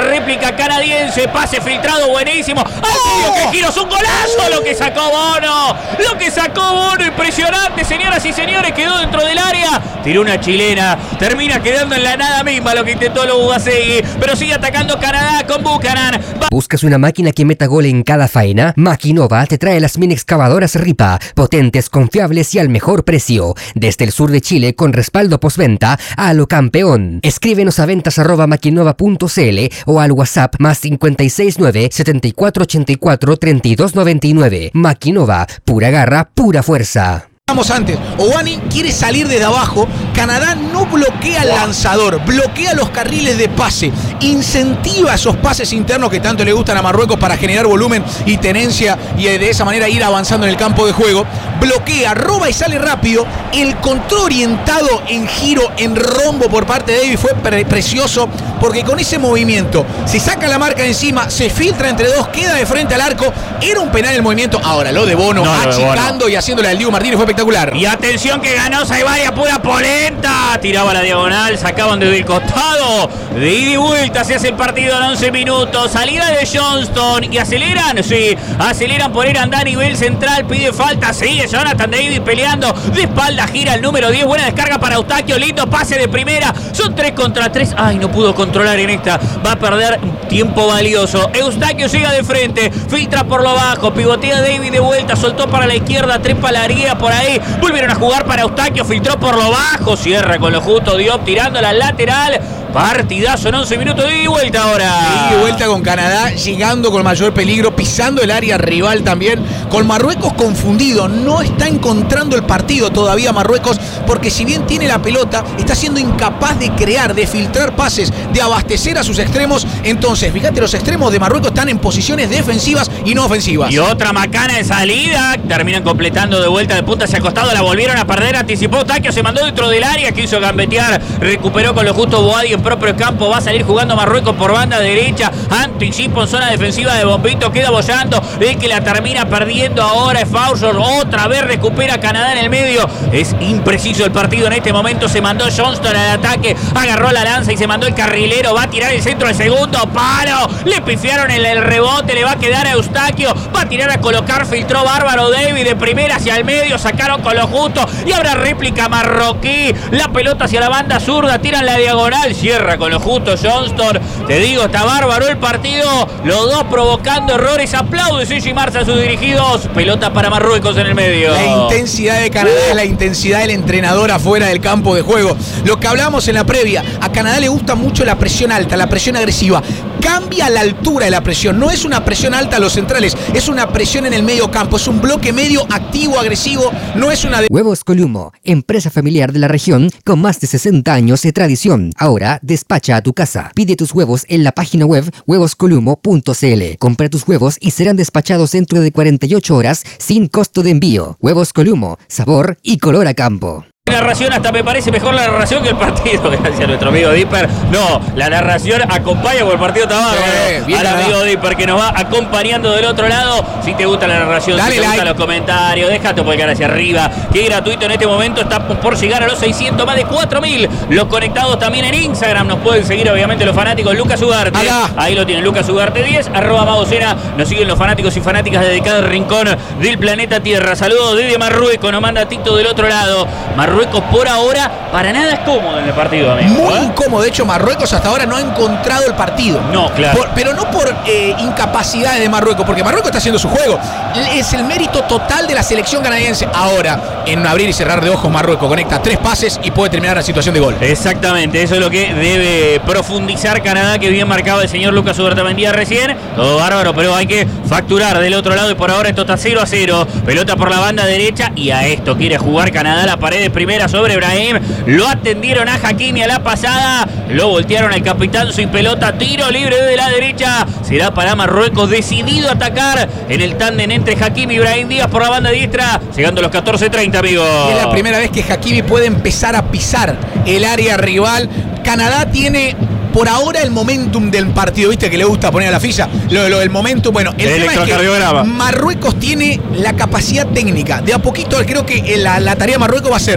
área canadiense, pase filtrado buenísimo. ¡Oh! ¡Qué giros! ¡Un golazo! Lo que sacó Bono, lo que sacó Bono, impresionante, señoras y señores, quedó dentro del área, tiró una chilena, termina quedando en la nada misma lo que intentó Lobubasegui, pero sigue atacando Canadá con Buchanan. ¿Buscas una máquina que meta gol en cada faena? Maquinova te trae las mini excavadoras Ripa, potentes, confiables y al mejor precio. Desde el sur de Chile con respaldo postventa a lo campeón. Escríbenos a ventas arroba maquinova punto cl o al WhatsApp más cinco seis nueve, setenta y cuatro ochenta y cuatro, treinta y dos noventa y nueve. Maquinova, pura garra, pura fuerza. Vamos antes, Owani quiere salir desde abajo, Canadá no bloquea el lanzador, bloquea los carriles de pase, incentiva esos pases internos que tanto le gustan a Marruecos para generar volumen y tenencia y de esa manera ir avanzando en el campo de juego, bloquea, roba y sale rápido, el control orientado en giro, en rombo por parte de Davis fue pre- precioso porque con ese movimiento se saca la marca de encima, se filtra entre dos, queda de frente al arco, era un penal el movimiento, ahora lo de Bono no, achicando Bono. Y haciéndole al Diego Martínez fue espectacular. Y atención que ganó Saibari a pura polenta. Tiraba la diagonal, sacaban desde el costado. De ida y vuelta se hace el partido en once minutos. Salida de Johnston. ¿Y aceleran? Sí, aceleran por ir a andar a nivel central. Pide falta, sigue Jonathan Davis peleando. De espalda gira el número diez. Buena descarga para Eustaquio. Lindo pase de primera. Son tres contra tres. Ay, no pudo controlar en esta. Va a perder tiempo valioso. Eustaquio llega de frente. Filtra por lo bajo. Pivotea Davis de vuelta. Soltó para la izquierda. Trepa la guía por ahí. Volvieron a jugar para Eustaquio, filtró por lo bajo, cierra con lo justo, Diop tirando la lateral. Partidazo en once minutos de ida y vuelta ahora. De ida y vuelta con Canadá, llegando con mayor peligro, pisando el área rival también. Con Marruecos confundido, no está encontrando el partido todavía Marruecos, porque si bien tiene la pelota, está siendo incapaz de crear, de filtrar pases, de abastecer a sus extremos. Entonces, fíjate, los extremos de Marruecos están en posiciones defensivas y no ofensivas. Y otra macana de salida, terminan completando de vuelta de punta hacia el costado, la volvieron a perder, anticipó Eustaquio, se mandó dentro del área, quiso gambetear, recuperó con lo justo Boadi en propio campo, va a salir jugando Marruecos por banda derecha, anticipo en zona defensiva de Bombito, queda bollando, el que la termina perdiendo ahora es Fauchor, otra vez recupera Canadá en el medio, es impreciso el partido en este momento, se mandó Johnston al ataque, agarró la lanza y se mandó el carrilero, va a tirar el centro del segundo palo, le pifiaron el, el rebote, le va a quedar a Eustaquio, va a tirar a colocar, filtró bárbaro David de primera hacia el medio, sacaron con lo justo y habrá réplica marroquí, la pelota hacia la banda zurda, tiran la diagonal, cierra con lo justo Johnston, te digo, está bárbaro el partido, los dos provocando errores, aplaude Sergi Marza a sus dirigidos, pelota para Marruecos en el medio. La intensidad de Canadá es la intensidad del entrenador afuera del campo de juego, lo que hablábamos en la previa, a Canadá le gusta mucho la presión alta, la presión agresiva, cambia la altura de la presión, no es una presión alta a los centrales, es una presión en el medio campo, es un bloque medio activo, agresivo, no es una... De... Huevos Columo, empresa familiar de la región con más de sesenta años de tradición. Ahora despacha a tu casa. Pide tus huevos en la página web huevos columo punto cl. Compra tus huevos y serán despachados dentro de cuarenta y ocho horas sin costo de envío. Huevos Columo, sabor y color a campo. La narración hasta me parece mejor la narración que el partido, gracias a nuestro amigo Dipper. No, la narración acompaña porque el partido está bárbaro. Sí, al amigo Dipper que nos va acompañando del otro lado. Si te gusta la narración, dale si te like. Gustan los comentarios, deja tu pulgar hacia arriba, que es gratuito en este momento, está por llegar a los seiscientos, más de cuatro mil. Los conectados también en Instagram, nos pueden seguir obviamente los fanáticos. Lucas Ugarte, Acá. Ahí lo tienen, Lucas Ugarte diez, arroba Magocena, nos siguen los fanáticos y fanáticas de cada rincón del planeta Tierra. Saludos desde Marruecos, nos manda Tito del otro lado. Marruecos por ahora para nada es cómodo en el partido, amigo. Muy ¿eh? incómodo, de hecho Marruecos hasta ahora no ha encontrado el partido. No, claro. Por, pero no por eh, incapacidades de Marruecos, porque Marruecos está haciendo su juego. Es el mérito total de la selección canadiense. Ahora, en un abrir y cerrar de ojos, Marruecos conecta tres pases y puede terminar la situación de gol. Exactamente, eso es lo que debe profundizar Canadá, que bien marcaba el señor Lucas Ubertamendía recién. Todo bárbaro, pero hay que facturar del otro lado y por ahora esto está cero a cero. Pelota por la banda derecha y a esto quiere jugar Canadá, la pared de primera sobre Brahim, lo atendieron a Hakimi a la pasada, lo voltearon al capitán sin pelota, tiro libre de la derecha, será para Marruecos, decidido a atacar en el tándem entre Hakimi y Brahim Díaz por la banda diestra, llegando a los catorce treinta, amigos. Es la primera vez que Hakimi puede empezar a pisar el área rival. Canadá tiene por ahora el momentum del partido, viste que le gusta poner a la ficha, lo, lo del momentum, bueno, el, el tema es que Marruecos tiene la capacidad técnica, de a poquito creo que la, la tarea de Marruecos va a ser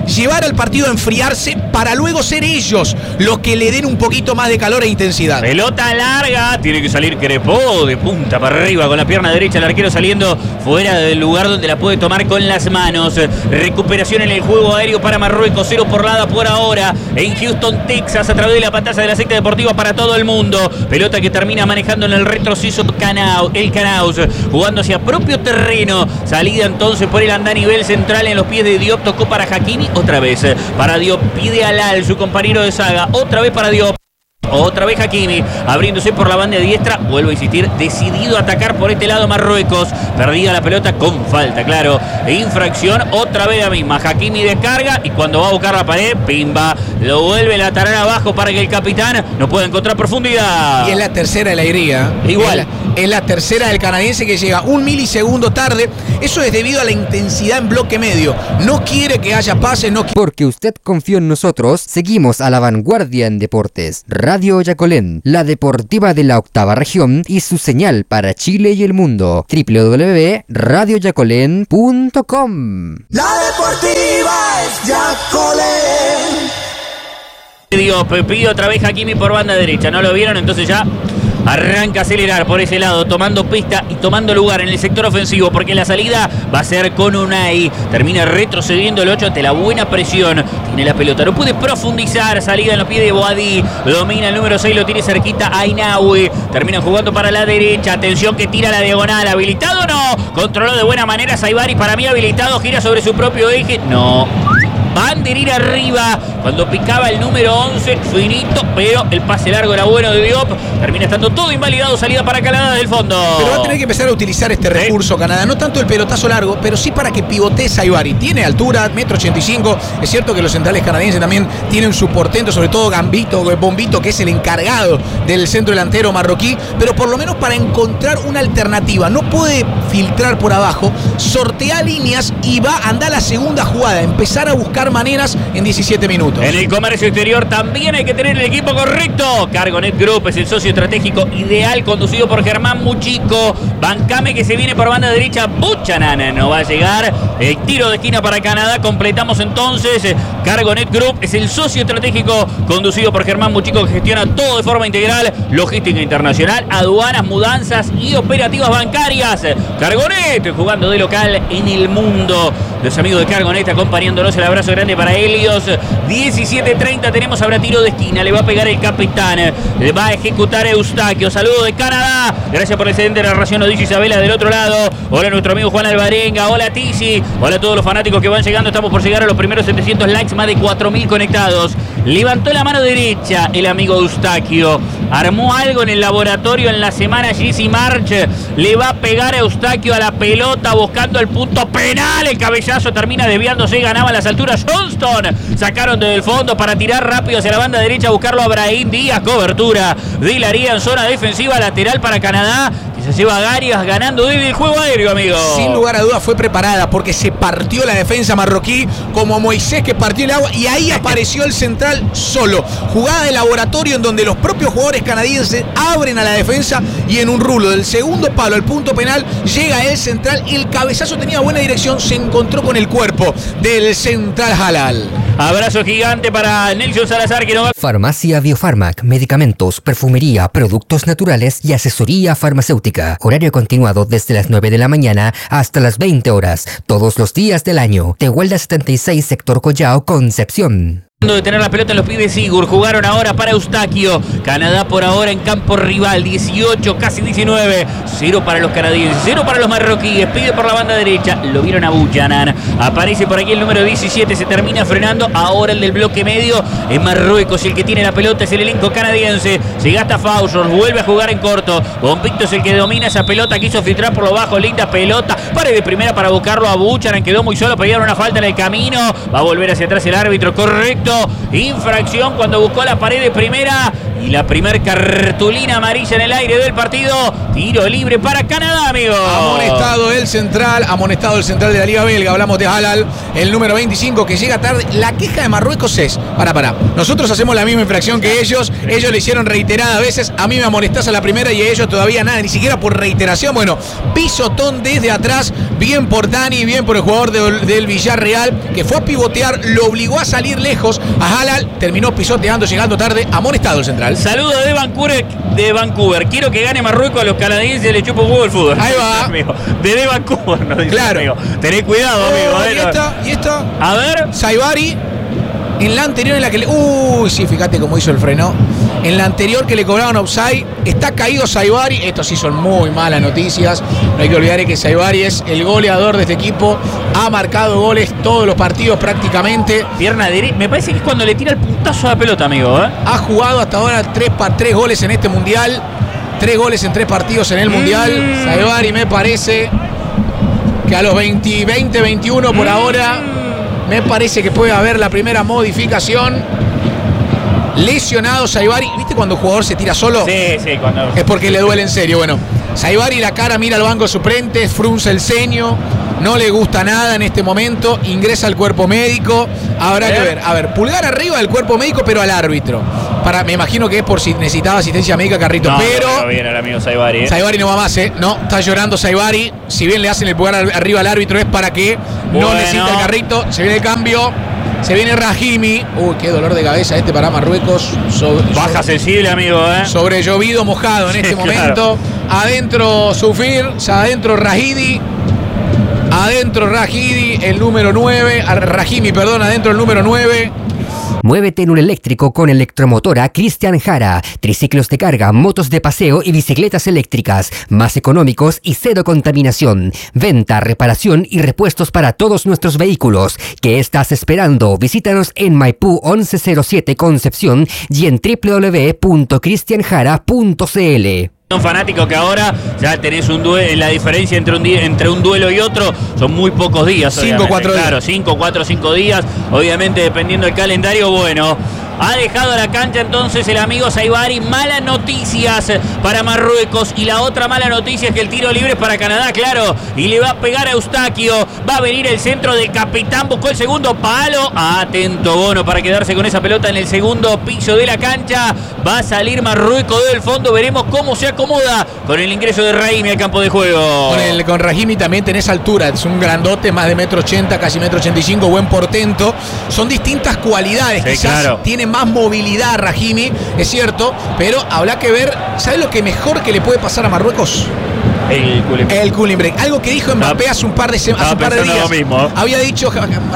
llevar al partido a enfriarse para luego ser ellos los que le den un poquito más de calor e intensidad. Pelota larga, tiene que salir Crepó de punta para arriba con la pierna derecha, el arquero saliendo fuera del lugar donde la puede tomar con las manos. Recuperación en el juego aéreo para Marruecos, cero por nada por ahora en Houston, Texas, a través de la pantalla de la secta deportiva para todo el mundo. Pelota que termina manejando en el retroceso Canao, el Canaus, jugando hacia propio terreno. Salida entonces por el andanivel central en los pies de Diop, tocó para Hakimi, otra vez para Diop, pide a Lal, su compañero de saga, otra vez para Diop. Otra vez Hakimi, abriéndose por la banda diestra, vuelvo a insistir, decidido a atacar por este lado Marruecos, perdida la pelota con falta, claro, infracción, otra vez la misma, Hakimi descarga y cuando va a buscar la pared, pimba, lo vuelve a tarar abajo para que el capitán no pueda encontrar profundidad. Y es la tercera de la alegría. Igual. Es la, es la tercera del canadiense que llega un milisegundo tarde, eso es debido a la intensidad en bloque medio, no quiere que haya pases, no quiere... Porque usted confió en nosotros, seguimos a la vanguardia en deportes. Radio Yacolén, la deportiva de la octava región y su señal para Chile y el mundo. doble u doble u doble u punto radio yacolén punto com. La deportiva es Yacolén. Diop, pide otra vez Hakimi por banda derecha, ¿no lo vieron? Entonces ya arranca a acelerar por ese lado, tomando pista y tomando lugar en el sector ofensivo, porque la salida va a ser con Unai. Termina retrocediendo el ocho ante la buena presión. Tiene la pelota, no puede profundizar. Salida en los pies de Boadí. Domina el número seis, lo tiene cerquita Ainaoui. Termina jugando para la derecha. Atención que tira la diagonal. ¿Habilitado o no? Controló de buena manera Saibari. Para mí habilitado. Gira sobre su propio eje. No. Banderín arriba cuando picaba el número once, finito, pero el pase largo era bueno de Diop. Termina estando todo invalidado, salida para Canadá del fondo. Pero va a tener que empezar a utilizar este recurso, ¿sí? Canadá, no tanto el pelotazo largo, pero sí para que pivotee Saibari. Tiene altura, metro ochenta y cinco. Es cierto que los centrales canadienses también tienen su portento, sobre todo Gambito, Bombito, que es el encargado del centro delantero marroquí, pero por lo menos para encontrar una alternativa. No puede filtrar por abajo, sortea líneas y va a andar a la segunda jugada, empezar a buscar maneras en diecisiete minutos. En el comercio exterior también hay que tener el equipo correcto. Cargonet Group es el socio estratégico ideal, conducido por Germán Muchico. Bancame que se viene por banda derecha. Buchanan no va a llegar. El tiro de esquina para Canadá. Completamos entonces. Cargonet Group es el socio estratégico conducido por Germán Muchico, que gestiona todo de forma integral: logística internacional, aduanas, mudanzas y operativas bancarias. Cargonet jugando de local en el mundo. Los amigos de Cargonet acompañándonos. El abrazo grande para Helios. diecisiete treinta tenemos ahora tiro de esquina. Le va a pegar el capitán. Le va a ejecutar Eustaquio. Saludo de Canadá. Gracias por el excedente de narración. Nos dice Isabela del otro lado. Hola nuestro amigo Juan Alvarenga. Hola Tizi. Hola a todos los fanáticos que van llegando. Estamos por llegar a los primeros setecientos likes. Más de cuatro mil conectados. Levantó la mano derecha el amigo Eustaquio. Armó algo en el laboratorio en la semana. Jesse March le va a pegar a Eustaquio a la pelota buscando el punto penal. El cabezazo termina desviándose. Ganaba a las alturas Johnston. Sacaron desde el fondo para tirar rápido hacia la banda derecha a buscarlo a Brahim Díaz. Cobertura de Hilaría en zona defensiva lateral para Canadá, que se lleva a Garias ganando desde el juego aéreo, amigo. Sin lugar a dudas fue preparada porque se partió la defensa marroquí como Moisés que partió el agua y ahí apareció el central solo. Jugada de laboratorio en donde los propios jugadores canadienses abren a la defensa y en un rulo del segundo palo al punto penal llega el central y el cabezazo tenía buena dirección, se encontró con el cuerpo del central Halal. Abrazo gigante para Nelson Salazar, que no va... Farmacia Biofarmac, medicamentos, perfumería, productos naturales y asesoría farmacéutica. Horario continuado desde las nueve de la mañana hasta las veinte horas, todos los días del año. Tehuelda setenta y seis, sector Collao, Concepción. De tener la pelota en los pies de Sigur. Jugaron ahora para Eustaquio. Canadá por ahora en campo rival. dieciocho, casi diecinueve. Cero para los canadienses, cero para los marroquíes. Pide por la banda derecha. Lo vieron a Buchanan. Aparece por aquí el número diecisiete. Se termina frenando. Ahora el del bloque medio es Marruecos. Y el que tiene la pelota es el elenco canadiense. Se gasta Fausos. Vuelve a jugar en corto. Bombito es el que domina esa pelota. Quiso filtrar por lo bajo. Linda pelota. Pare de primera para buscarlo a Buchanan. Quedó muy solo. Pidieron una falta en el camino. Va a volver hacia atrás el árbitro. Correcto. Infracción cuando buscó la pared de primera. Y la primer cartulina amarilla en el aire del partido. Tiro libre para Canadá, amigo. Amonestado el central, amonestado el central de la Liga Belga. Hablamos de Halal, el número veinticinco, que llega tarde. La queja de Marruecos es, para, para, nosotros hacemos la misma infracción que ellos. Ellos le hicieron reiteradas veces. A mí me amonestás a la primera y a ellos todavía nada, ni siquiera por reiteración. Bueno, pisotón desde atrás. Bien por Dani, bien por el jugador de, del Villarreal, que fue a pivotear, lo obligó a salir lejos a Halal. Terminó pisoteando, llegando tarde. Amonestado el central. Saludos de Vancouver, de Vancouver. Quiero que gane Marruecos a los canadienses, le chupo un huevo el fútbol. Ahí va. Amigo. Desde Vancouver, nos dice, claro. Amigo. Tené cuidado, oh, amigo. Y esta, y esta. A ver. Saibari, en la anterior en la que le... Uy, sí, fíjate cómo hizo el freno. En la anterior que le cobraban offside, está caído Saibari. Estos sí son muy malas noticias. No hay que olvidar que Saibari es el goleador de este equipo. Ha marcado goles todos los partidos prácticamente. Pierna derecha. Me parece que es cuando le tira el puntazo a la pelota, amigo. ¿eh? Ha jugado hasta ahora tres, tres goles en este mundial. Tres goles en tres partidos en el mundial. Mm. Saibari me parece que a los veinte, veinte, veintiuno por mm. ahora me parece que puede haber la primera modificación. Lesionado Saibari. ¿Viste cuando un jugador se tira solo? Sí, sí, cuando... Es porque le duele en serio. Bueno, Saibari la cara, mira al banco suplente, frunce el ceño, no le gusta nada en este momento, ingresa al cuerpo médico. Habrá que ver. A ver, pulgar arriba del cuerpo médico, pero al árbitro. Para, me imagino que es por si necesitaba asistencia médica, Carrito. No, pero. No, bien el amigo Saibari. ¿eh? Saibari no va más, ¿eh? No, está llorando Saibari. Si bien le hacen el pulgar arriba al árbitro, es para que bueno. no necesita el carrito. Se viene el cambio. Se viene Rahimi. Uy, qué dolor de cabeza este para Marruecos. Sobre, Baja sobre, sensible, amigo, ¿eh? Sobre llovido, mojado en sí, este claro. momento. Adentro Sufir, adentro Rahidi. Adentro Rahidi, el número nueve. Rahimi, perdón, adentro el número nueve. Muévete en un eléctrico con Electromotora Cristian Jara. Triciclos de carga, motos de paseo y bicicletas eléctricas. Más económicos y cero contaminación. Venta, reparación y repuestos para todos nuestros vehículos. ¿Qué estás esperando? Visítanos en Maipú once cero siete Concepción y en doble u doble u doble u punto cristian jara punto c l. Un fanático que ahora ya tenés un duelo, la diferencia entre un, día, entre un duelo y otro son muy pocos días. cinco, cuatro días. Claro, cinco, cuatro, cinco días. Obviamente dependiendo del calendario, bueno. Ha dejado la cancha entonces el amigo Saibari. Malas noticias para Marruecos. Y la otra mala noticia es que el tiro libre es para Canadá, claro. Y le va a pegar a Eustaquio. Va a venir el centro del capitán. Buscó el segundo palo. Atento Bono para quedarse con esa pelota en el segundo piso de la cancha. Va a salir Marruecos del fondo. Veremos cómo se acomoda con el ingreso de Rahimi al campo de juego. Con, el, con Rahimi también tenés altura. Es un grandote, más de metro ochenta, casi metro ochenta y cinco. Buen portento. Son distintas cualidades. Sí, quizás claro. Tiene más movilidad Rahimi, es cierto, pero habrá que ver. ¿Sabes lo que mejor que le puede pasar a Marruecos? El cooling break. El cooling break. Algo que dijo Mbappé hace un par de, hace un par de días. Lo mismo. Había dicho,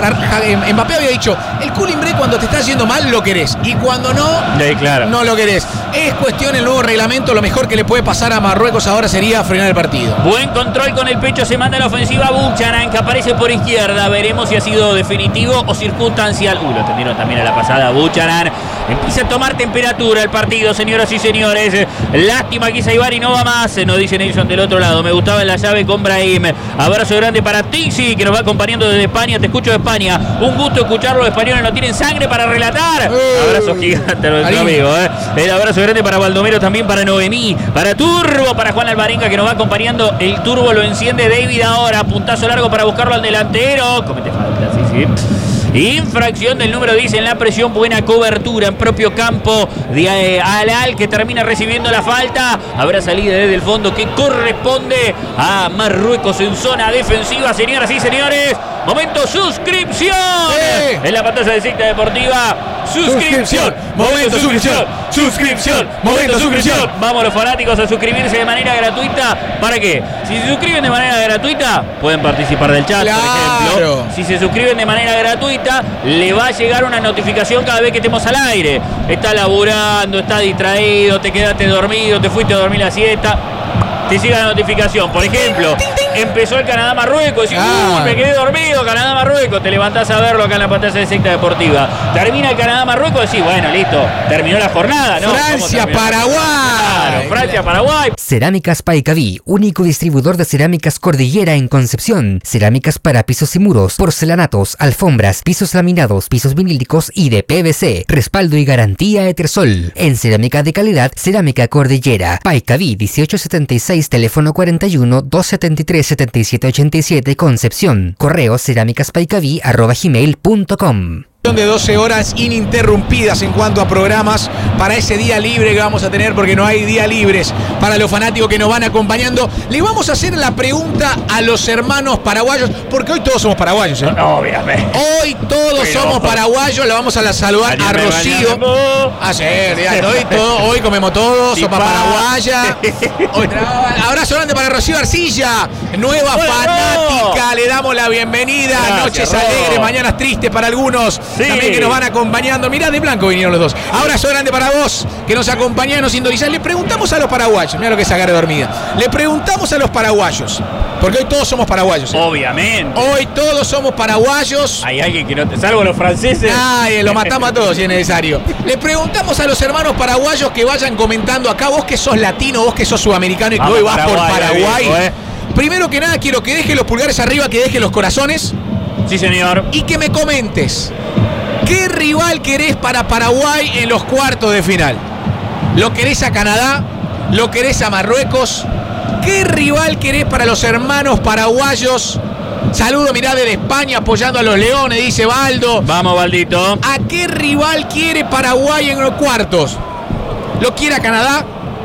Mbappé había dicho, el cooling break cuando te está haciendo mal lo querés. Y cuando no, sí, claro. no lo querés. Es cuestión el nuevo reglamento. Lo mejor que le puede pasar a Marruecos ahora sería frenar el partido. Buen control con el pecho. Se manda la ofensiva Buchanan, que aparece por izquierda. Veremos si ha sido definitivo o circunstancial. Uh, lo atendieron también a la pasada Buchanan. Empieza a tomar temperatura el partido, señoras y señores. Lástima que Saibari no va más. Nos dice Nelson del otro lado. Me gustaba la llave con Brahim. Abrazo grande para Tixi, que nos va acompañando desde España. Te escucho de España. Un gusto escucharlo. Los españoles no tienen sangre para relatar. Uh, abrazo gigante a nuestro amigo. ¿eh? El abrazo grande para Baldomero, también para Noemí, para Turbo, para Juan Alvarenga, que nos va acompañando. El Turbo lo enciende David ahora. Puntazo largo para buscarlo al delantero. Comete falta, sí, sí. Infracción del número diez en la presión. Buena cobertura en propio campo de eh, Halal, que termina recibiendo la falta. Habrá salida desde el fondo que corresponde a Marruecos en zona defensiva. Señoras y señores, momento suscripción. Sí. En la pantalla de Cicta Deportiva. Suscripción, momento suscripción, suscripción, momento suscripción. Vamos los fanáticos a suscribirse de manera gratuita. ¿Para qué? Si se suscriben de manera gratuita, pueden participar del chat, claro. por ejemplo. Si se suscriben de manera gratuita, le va a llegar una notificación cada vez que estemos al aire. Está laburando, está distraído, te quedaste dormido, te fuiste a dormir la siesta. te siga la notificación. Por ejemplo, empezó el Canadá-Marruecos, decís, Ah. uy, me quedé dormido, Canadá-Marruecos, te levantás a verlo acá en la pantalla de Secta Deportiva. Termina el Canadá-Marruecos, decís, bueno, listo, terminó la jornada, ¿no? Francia-Paraguay. Claro, Francia-Paraguay. Cerámicas Paicaví, único distribuidor de cerámicas Cordillera en Concepción. Cerámicas para pisos y muros, porcelanatos, alfombras, pisos laminados, pisos vinílicos y de P V C. Respaldo y garantía Etersol. En cerámica de calidad, Cerámica Cordillera. Paicaví dieciocho setenta y seis, teléfono cuarenta y uno, doscientos setenta y tres, setenta y siete ochenta y siete, Concepción. Correo cerámicaspaicaví arroba gmail punto com. De doce horas ininterrumpidas en cuanto a programas para ese día libre que vamos a tener, porque no hay día libres para los fanáticos que nos van acompañando. Le vamos a hacer la pregunta a los hermanos paraguayos, porque hoy todos somos paraguayos, ¿eh? No, obviamente. Hoy todos Pero, somos paraguayos. Le vamos a la saludar a Bañame, Rocío. bañame. Ayer, ya, hoy, todo, hoy comemos todos, sopa Tipa. paraguaya. Hoy tra- abrazo grande para Rocío Arcilla, nueva Hola, fanática. Le damos la bienvenida. Gracias, Noches Ro. alegres, mañanas tristes para algunos. Sí. También que nos van acompañando. Mirá, de blanco vinieron los dos. Abrazo grande para vos, que nos acompañás, nos sintonizás. Le preguntamos a los paraguayos, mirá lo que es sacar de dormida. Le preguntamos a los paraguayos, porque hoy todos somos paraguayos, ¿eh? Obviamente. Hoy todos somos paraguayos. Hay alguien que no te salvo los franceses. Ay, lo matamos a todos si es necesario. Le preguntamos a los hermanos paraguayos que vayan comentando acá, vos que sos latino, vos que sos sudamericano y que Vamos, hoy vas por Paraguay, Paraguay. viejo, eh. Primero que nada quiero que deje los pulgares arriba, que deje los corazones Sí, señor. y que me comentes qué rival querés para Paraguay en los cuartos de final. ¿Lo querés a Canadá? ¿Lo querés a Marruecos? ¿Qué rival querés para los hermanos paraguayos? Saludo, mirá, desde España apoyando a los Leones, dice Baldo. Vamos, Baldito. ¿A qué rival quiere Paraguay en los cuartos? ¿Lo quiere a Canadá?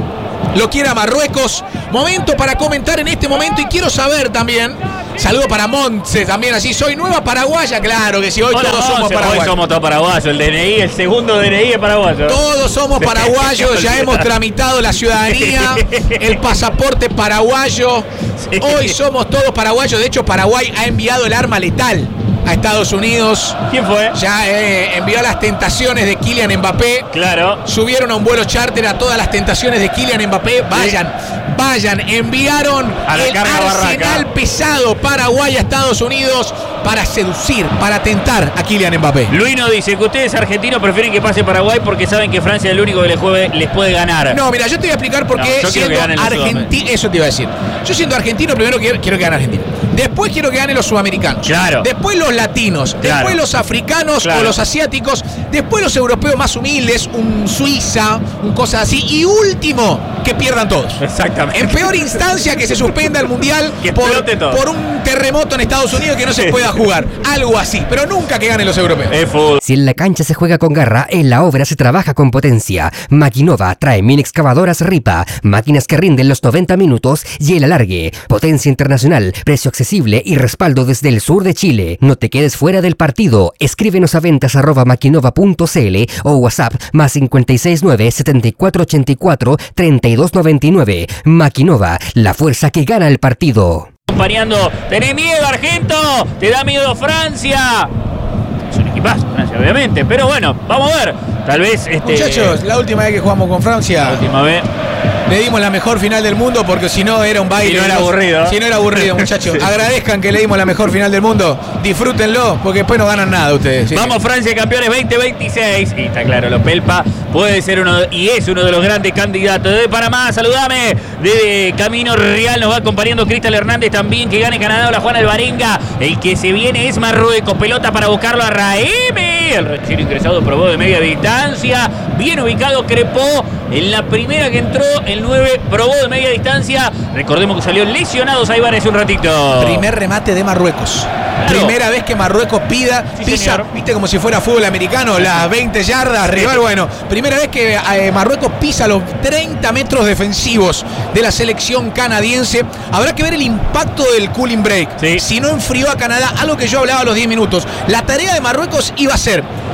¿Lo quiere a Marruecos? Momento para comentar en este momento, y quiero saber también. Saludo para Montse también, así soy nueva paraguaya, claro que sí, hoy Hola, todos somos Monse, paraguayos. Hoy somos todos paraguayos. El D N I, el segundo D N I es paraguayo. Todos somos paraguayos, ya hemos tramitado la ciudadanía, el pasaporte paraguayo. Sí. Hoy somos todos paraguayos. De hecho, Paraguay ha enviado el arma letal a Estados Unidos. ¿Quién fue? Ya eh, envió las tentaciones de Kylian Mbappé. Claro. Subieron a un vuelo charter a todas las tentaciones de Kylian Mbappé. Vayan, vayan. Enviaron A la el carga arsenal barraca. pesado Paraguay a Estados Unidos para seducir, para tentar a Kylian Mbappé. Luis nos dice que ustedes argentinos prefieren que pase Paraguay porque saben que Francia es el único que les, juegue, les puede ganar. No, mira, yo te voy a explicar por No, qué yo quiero que siendo ganen los argentino. Eso te iba a decir. Yo siendo argentino, primero quiero, quiero que gane Argentina. Después quiero que ganen los sudamericanos. Claro. Después los latinos. Claro. Después los africanos Claro. o los asiáticos. Después los europeos más humildes, un Suiza, un cosa así. Y último, que pierdan todos. Exactamente. En peor instancia, que se suspenda el mundial Que por, explote todo. por un terremoto en Estados Unidos que no se pueda jugar. Algo así. Pero nunca que ganen los europeos. Es fútbol. Si en la cancha se juega con garra, en la obra se trabaja con potencia. Maquinova trae mini excavadoras Ripa, máquinas que rinden los noventa minutos y el alargue. Potencia internacional, precio accesible y respaldo desde el sur de Chile. No te quedes fuera del partido. Escríbenos a ventas arroba maquinova punto cl o WhatsApp más cinco seis nueve, siete cuatro ocho cuatro, tres dos nueve nueve. Maquinova, la fuerza que gana el partido. Acompañando. ¿Tenés miedo, Argento? ¿Te da miedo Francia? Es un equipazo, Francia, obviamente. Pero bueno, vamos a ver. Tal vez este. Muchachos, la última vez que jugamos con La Francia, última vez. le dimos la mejor final del mundo, porque si no era un baile. Si no era aburrido. Si no era aburrido, muchachos. Sí. Agradezcan que le dimos la mejor final del mundo. Disfrútenlo, porque después no ganan nada ustedes. Sí. Vamos, Francia, campeones veinte veintiséis. Y está claro, lo Pelpa puede ser uno de- y es uno de los grandes candidatos. Desde Panamá, saludame. Desde Camino Real nos va acompañando Cristal Hernández también. Que gane Canadá o la Juana Alvarenga. El que se viene es Marruecos. Pelota para buscarlo a Raimi. El recién ingresado probó de media distancia. Bien ubicado Crepó. En la primera que entró, el nueve probó de media distancia. Recordemos que salió lesionado Saibán hace un ratito. Primer remate de Marruecos. Claro. Primera vez que Marruecos pida, Sí, pisa, señor. viste, como si fuera fútbol americano, las veinte yardas, rival, bueno. Primera vez que eh, Marruecos pisa los treinta metros defensivos de la selección canadiense. Habrá que ver el impacto del cooling break. Sí. Si no enfrió a Canadá, algo que yo hablaba a los diez minutos. La tarea de Marruecos iba a ser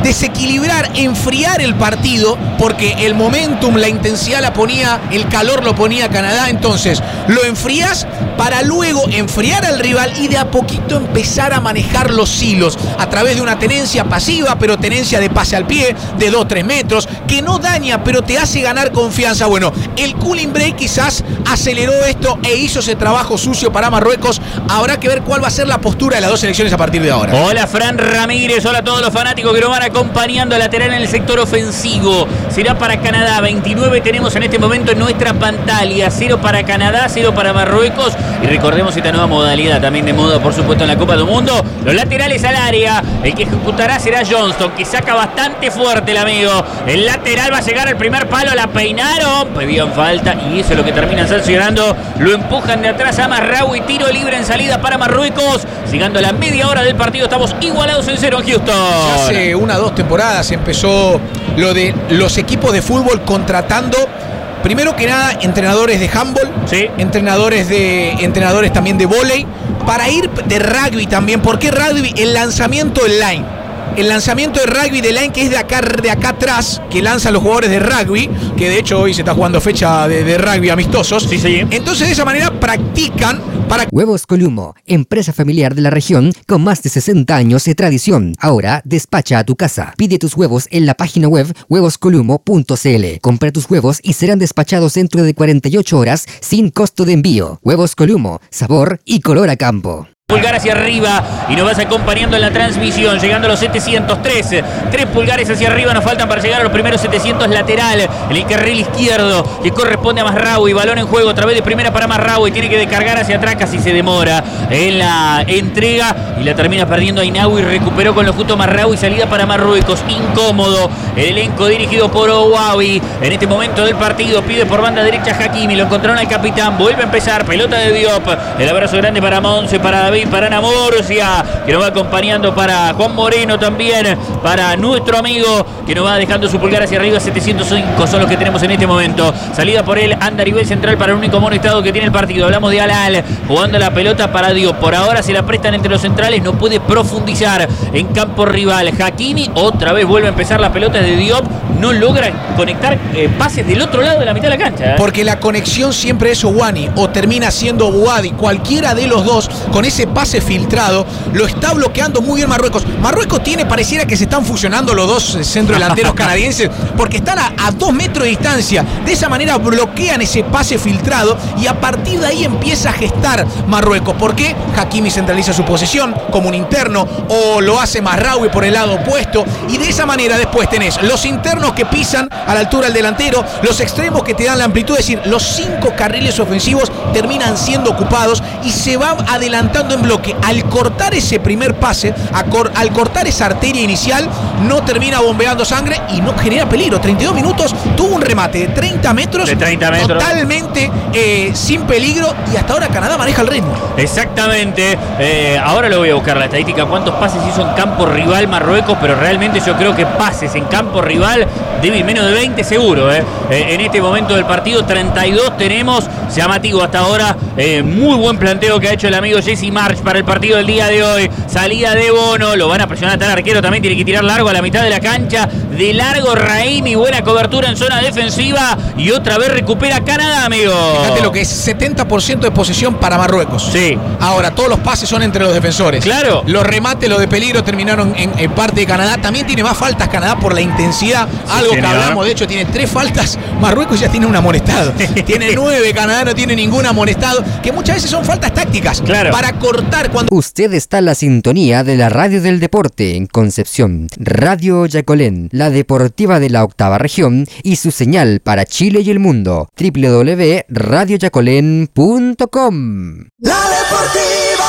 desequilibrar, enfriar el partido, porque el momentum, la intensidad la ponía, el calor lo ponía Canadá. Entonces lo enfrías para luego enfriar al rival y de a poquito empezar a manejar los hilos a través de una tenencia pasiva, pero tenencia de pase al pie, de dos a tres metros, que no daña, pero te hace ganar confianza. Bueno, el cooling break quizás aceleró esto e hizo ese trabajo sucio para Marruecos. Habrá que ver cuál va a ser la postura de las dos selecciones a partir de ahora. Hola Fran Ramírez, hola a todos los fanáticos que nos van acompañando a lateral en el sector ofensivo. Será para Canadá, veintinueve tenemos en este momento en nuestra pantalla, cero para Canadá, cero para Marruecos. Y recordemos esta nueva modalidad también de moda, por supuesto, en la Copa del Mundo. Los laterales al área, el que ejecutará será Johnston, que saca bastante fuerte el amigo. El lateral va a llegar al primer palo, la peinaron, pedían falta y eso es lo que terminan sancionando. Lo empujan de atrás a Marraoui, tiro libre en salida para Marruecos. Llegando a la media hora del partido, estamos igualados en cero en Houston. Ya hace una o dos temporadas empezó lo de los equipos de fútbol contratando, primero que nada, entrenadores de handball, sí. entrenadores de entrenadores también de vóley, para ir de rugby también. ¿Por qué rugby? El lanzamiento del line. El lanzamiento de rugby de line, que es de acá, de acá atrás, que lanzan los jugadores de rugby, que de hecho hoy se está jugando fecha de, de rugby amistosos. Sí, sí. Entonces de esa manera practican para... Huevos Columo, empresa familiar de la región con más de sesenta años de tradición. Ahora despacha a tu casa. Pide tus huevos en la página web huevos columo punto c l. Compra tus huevos y serán despachados dentro de cuarenta y ocho horas sin costo de envío. Huevos Columo, sabor y color a campo. Pulgar hacia arriba y nos vas acompañando en la transmisión, llegando a los setecientos trece. Tres pulgares hacia arriba nos faltan para llegar a los primeros setecientos lateral. En el carril izquierdo que corresponde a Marraoui. Balón en juego, otra vez de primera para Marraoui. Tiene que descargar hacia atrás, casi se demora en la entrega y la termina perdiendo Ainaoui. Recuperó con lo justo Marraoui. Salida para Marruecos, incómodo. El elenco dirigido por Ouawi. En este momento del partido pide por banda derecha Hakimi. Lo encontraron al capitán. Vuelve a empezar. Pelota de Diop. El abrazo grande para Monse, para David, para Ana Murcia, que nos va acompañando, para Juan Moreno también, para nuestro amigo que nos va dejando su pulgar hacia arriba. Setecientos cinco son los que tenemos en este momento. Salida por él, Andaribel central para el único amonestado que tiene el partido. Hablamos de Alal, jugando la pelota para Diop. Por ahora se la prestan entre los centrales, no puede profundizar en campo rival. Hakimi otra vez vuelve a empezar la pelota de Diop, no logra conectar eh, pases del otro lado de la mitad de la cancha. ¿eh? Porque la conexión siempre es Ouani o termina siendo Bouadi, cualquiera de los dos, con ese pase filtrado, lo está bloqueando muy bien Marruecos. Marruecos tiene, pareciera que se están fusionando los dos centrodelanteros canadienses, porque están a, a dos metros de distancia. De esa manera bloquean ese pase filtrado y a partir de ahí empieza a gestar Marruecos. ¿Por qué? Hakimi centraliza su posesión como un interno, o lo hace Marraoui por el lado opuesto, y de esa manera después tenés los internos que pisan a la altura del delantero, los extremos que te dan la amplitud, es decir, los cinco carriles ofensivos terminan siendo ocupados y se va adelantando en bloque. Al cortar ese primer pase, cor al cortar esa arteria inicial, no termina bombeando sangre y no genera peligro. treinta y dos minutos, tuvo un remate de treinta metros, de treinta metros. Totalmente eh, sin peligro, y hasta ahora Canadá maneja el ritmo. Exactamente. Eh, ahora lo voy a buscar la estadística, cuántos pases hizo en campo rival Marruecos, pero realmente yo creo que pases en campo rival debe menos de veinte seguro. Eh. Eh, en este momento del partido, treinta y dos tenemos. Llamativo hasta ahora. Eh, muy buen planteo que ha hecho el amigo Jesse March para el partido del día de hoy. Salida de Bono, lo van a presionar hasta el arquero, también tiene que tirar largo a la mitad de la cancha. De largo Raimi, buena cobertura en zona defensiva y otra vez recupera Canadá, amigo. Fíjate lo que es, setenta por ciento de posesión para Marruecos. Sí. Ahora, todos los pases son entre los defensores. Claro. Los remates, los de peligro terminaron en, en parte de Canadá. También tiene más faltas Canadá por la intensidad. Sí, algo señor. Que hablamos, de hecho, tiene tres faltas. Marruecos ya tiene un amonestado. Tiene nueve, Canadá no tiene ningún amonestado, que muchas veces son faltas tácticas. Claro. Para cortar cuando... Usted está en la sintonía de la radio del deporte en Concepción. Radio Yacolén, la deportiva de la octava región y su señal para Chile y el mundo. doble u doble u doble u punto radio yacolén punto com. La Deportiva.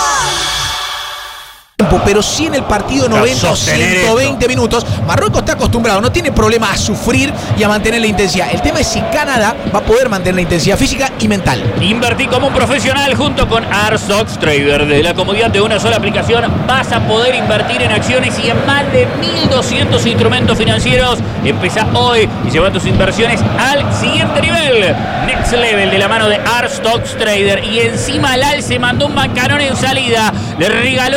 Pero sí en el partido noventa o ciento veinte minutos. Marruecos está acostumbrado, no tiene problema a sufrir y a mantener la intensidad. El tema es si Canadá va a poder mantener la intensidad física y mental. Invertí como un profesional junto con Arstox Trader. Desde la comodidad de una sola aplicación vas a poder invertir en acciones y en más de mil doscientos instrumentos financieros. Empezá hoy y lleva tus inversiones al siguiente nivel. Next Level de la mano de Arstox Trader. Y encima Lal se mandó un macarón en salida. Le regaló la pelota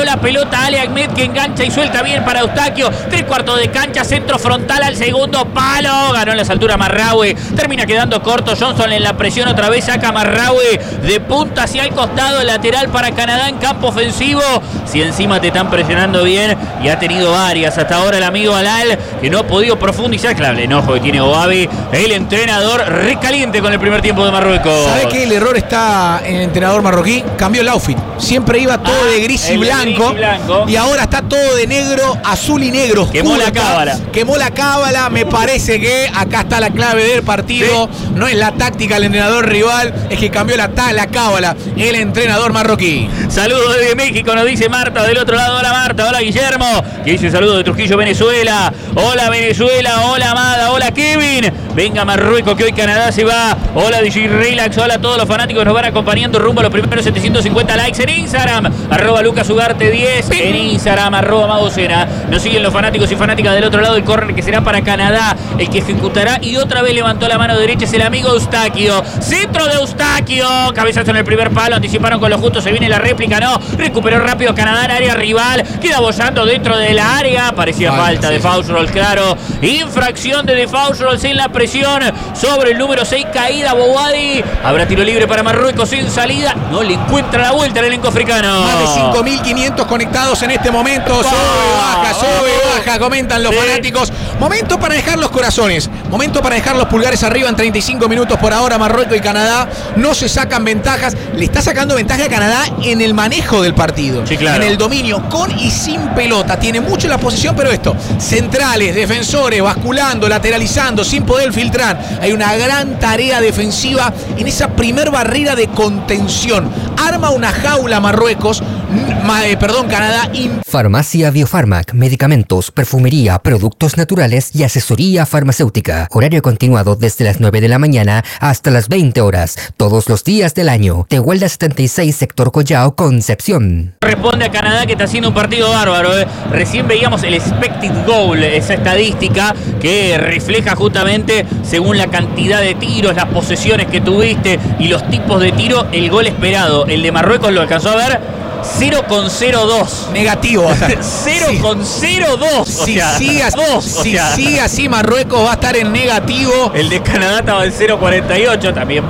pelota Ale Ahmed que engancha y suelta bien para Eustaquio. Tres cuartos de cancha, centro frontal al segundo palo. Ganó en las alturas Marraoui. Termina quedando corto Johnson en la presión. Otra vez saca Marraoui de punta hacia el costado. Lateral para Canadá en campo ofensivo. Si encima te están presionando bien, y ha tenido varias hasta ahora el amigo Alal, que no ha podido profundizar. Claro, el enojo que tiene Obabi, el entrenador recaliente con el primer tiempo de Marruecos. ¿Sabe qué? El error está en el entrenador marroquí. Cambió el outfit. Siempre iba todo ah, de gris y blanco, gris y blanco. Y ahora está todo de negro, azul y negro. Oscuro. Quemó la cábala. Quemó la cábala. Me parece que acá está la clave del partido. ¿Sí? No es la táctica del entrenador rival, es que cambió la, la cábala el entrenador marroquí. Saludos desde México, nos dice Marta del otro lado. Hola Marta, hola Guillermo, que dice saludos de Trujillo, Venezuela. Hola Venezuela, hola Amada, hola Kevin. Venga Marruecos, que hoy Canadá se va. Hola D J Relax, hola a todos los fanáticos que nos van acompañando rumbo a los primeros setecientos cincuenta likes en Instagram. Arroba Lucas Ugarte diez, en Instagram, arroba Magocena. Nos siguen los fanáticos y fanáticas del otro lado. El córner que será para Canadá, el que ejecutará, y otra vez levantó la mano derecha, es el amigo Eustaquio. Centro de Eustaquio, cabezazo en el primer palo, anticiparon con lo justo, se viene la réplica, no, recuperó rápido Canadá en área rival, queda bollando dentro del área, parecía vale, falta sí, de foul roll, claro, infracción de foul roll en la presión sobre el número seis, caída Bouadi, habrá tiro libre para Marruecos en salida, no le encuentra la vuelta al elenco africano. Más de cinco mil quinientos conectados en este momento, oh, sube, baja, sube, oh, baja, comentan los sí. fanáticos, momento para dejar los corazones, momento para dejar los pulgares arriba en treinta y cinco minutos por ahora. Marruecos y Canadá no se sacan ventajas, le está sacando ventaja a Canadá en el manejo del partido, sí, claro. en el dominio, con y sin pelota, tiene mucho la posesión, pero esto, centrales, defensores, basculando, lateralizando, sin poder filtrar, hay una gran tarea defensiva en esa primer barrera de contención, arma una jaula Marruecos, eh, perdón, Canadá. Farmacia Biofarmac, medicamentos, perfumería, productos naturales y asesoría farmacéutica. Horario continuado desde las nueve de la mañana hasta las veinte horas, todos los días del año. Tehuelda setenta y seis, sector Collao, Concepción. Responde a Canadá, que está haciendo un partido bárbaro. ¿eh? Recién veíamos el expected goal, esa estadística que refleja justamente según la cantidad de tiros, las posesiones que tuviste y los tipos de tiro, el gol esperado. El de Marruecos lo alcanzó a ver. cero coma cero dos. Negativo. cero coma cero dos. Si sigue así, si así, Marruecos va a estar en negativo. El de Canadá estaba en cero coma cuarenta y ocho también.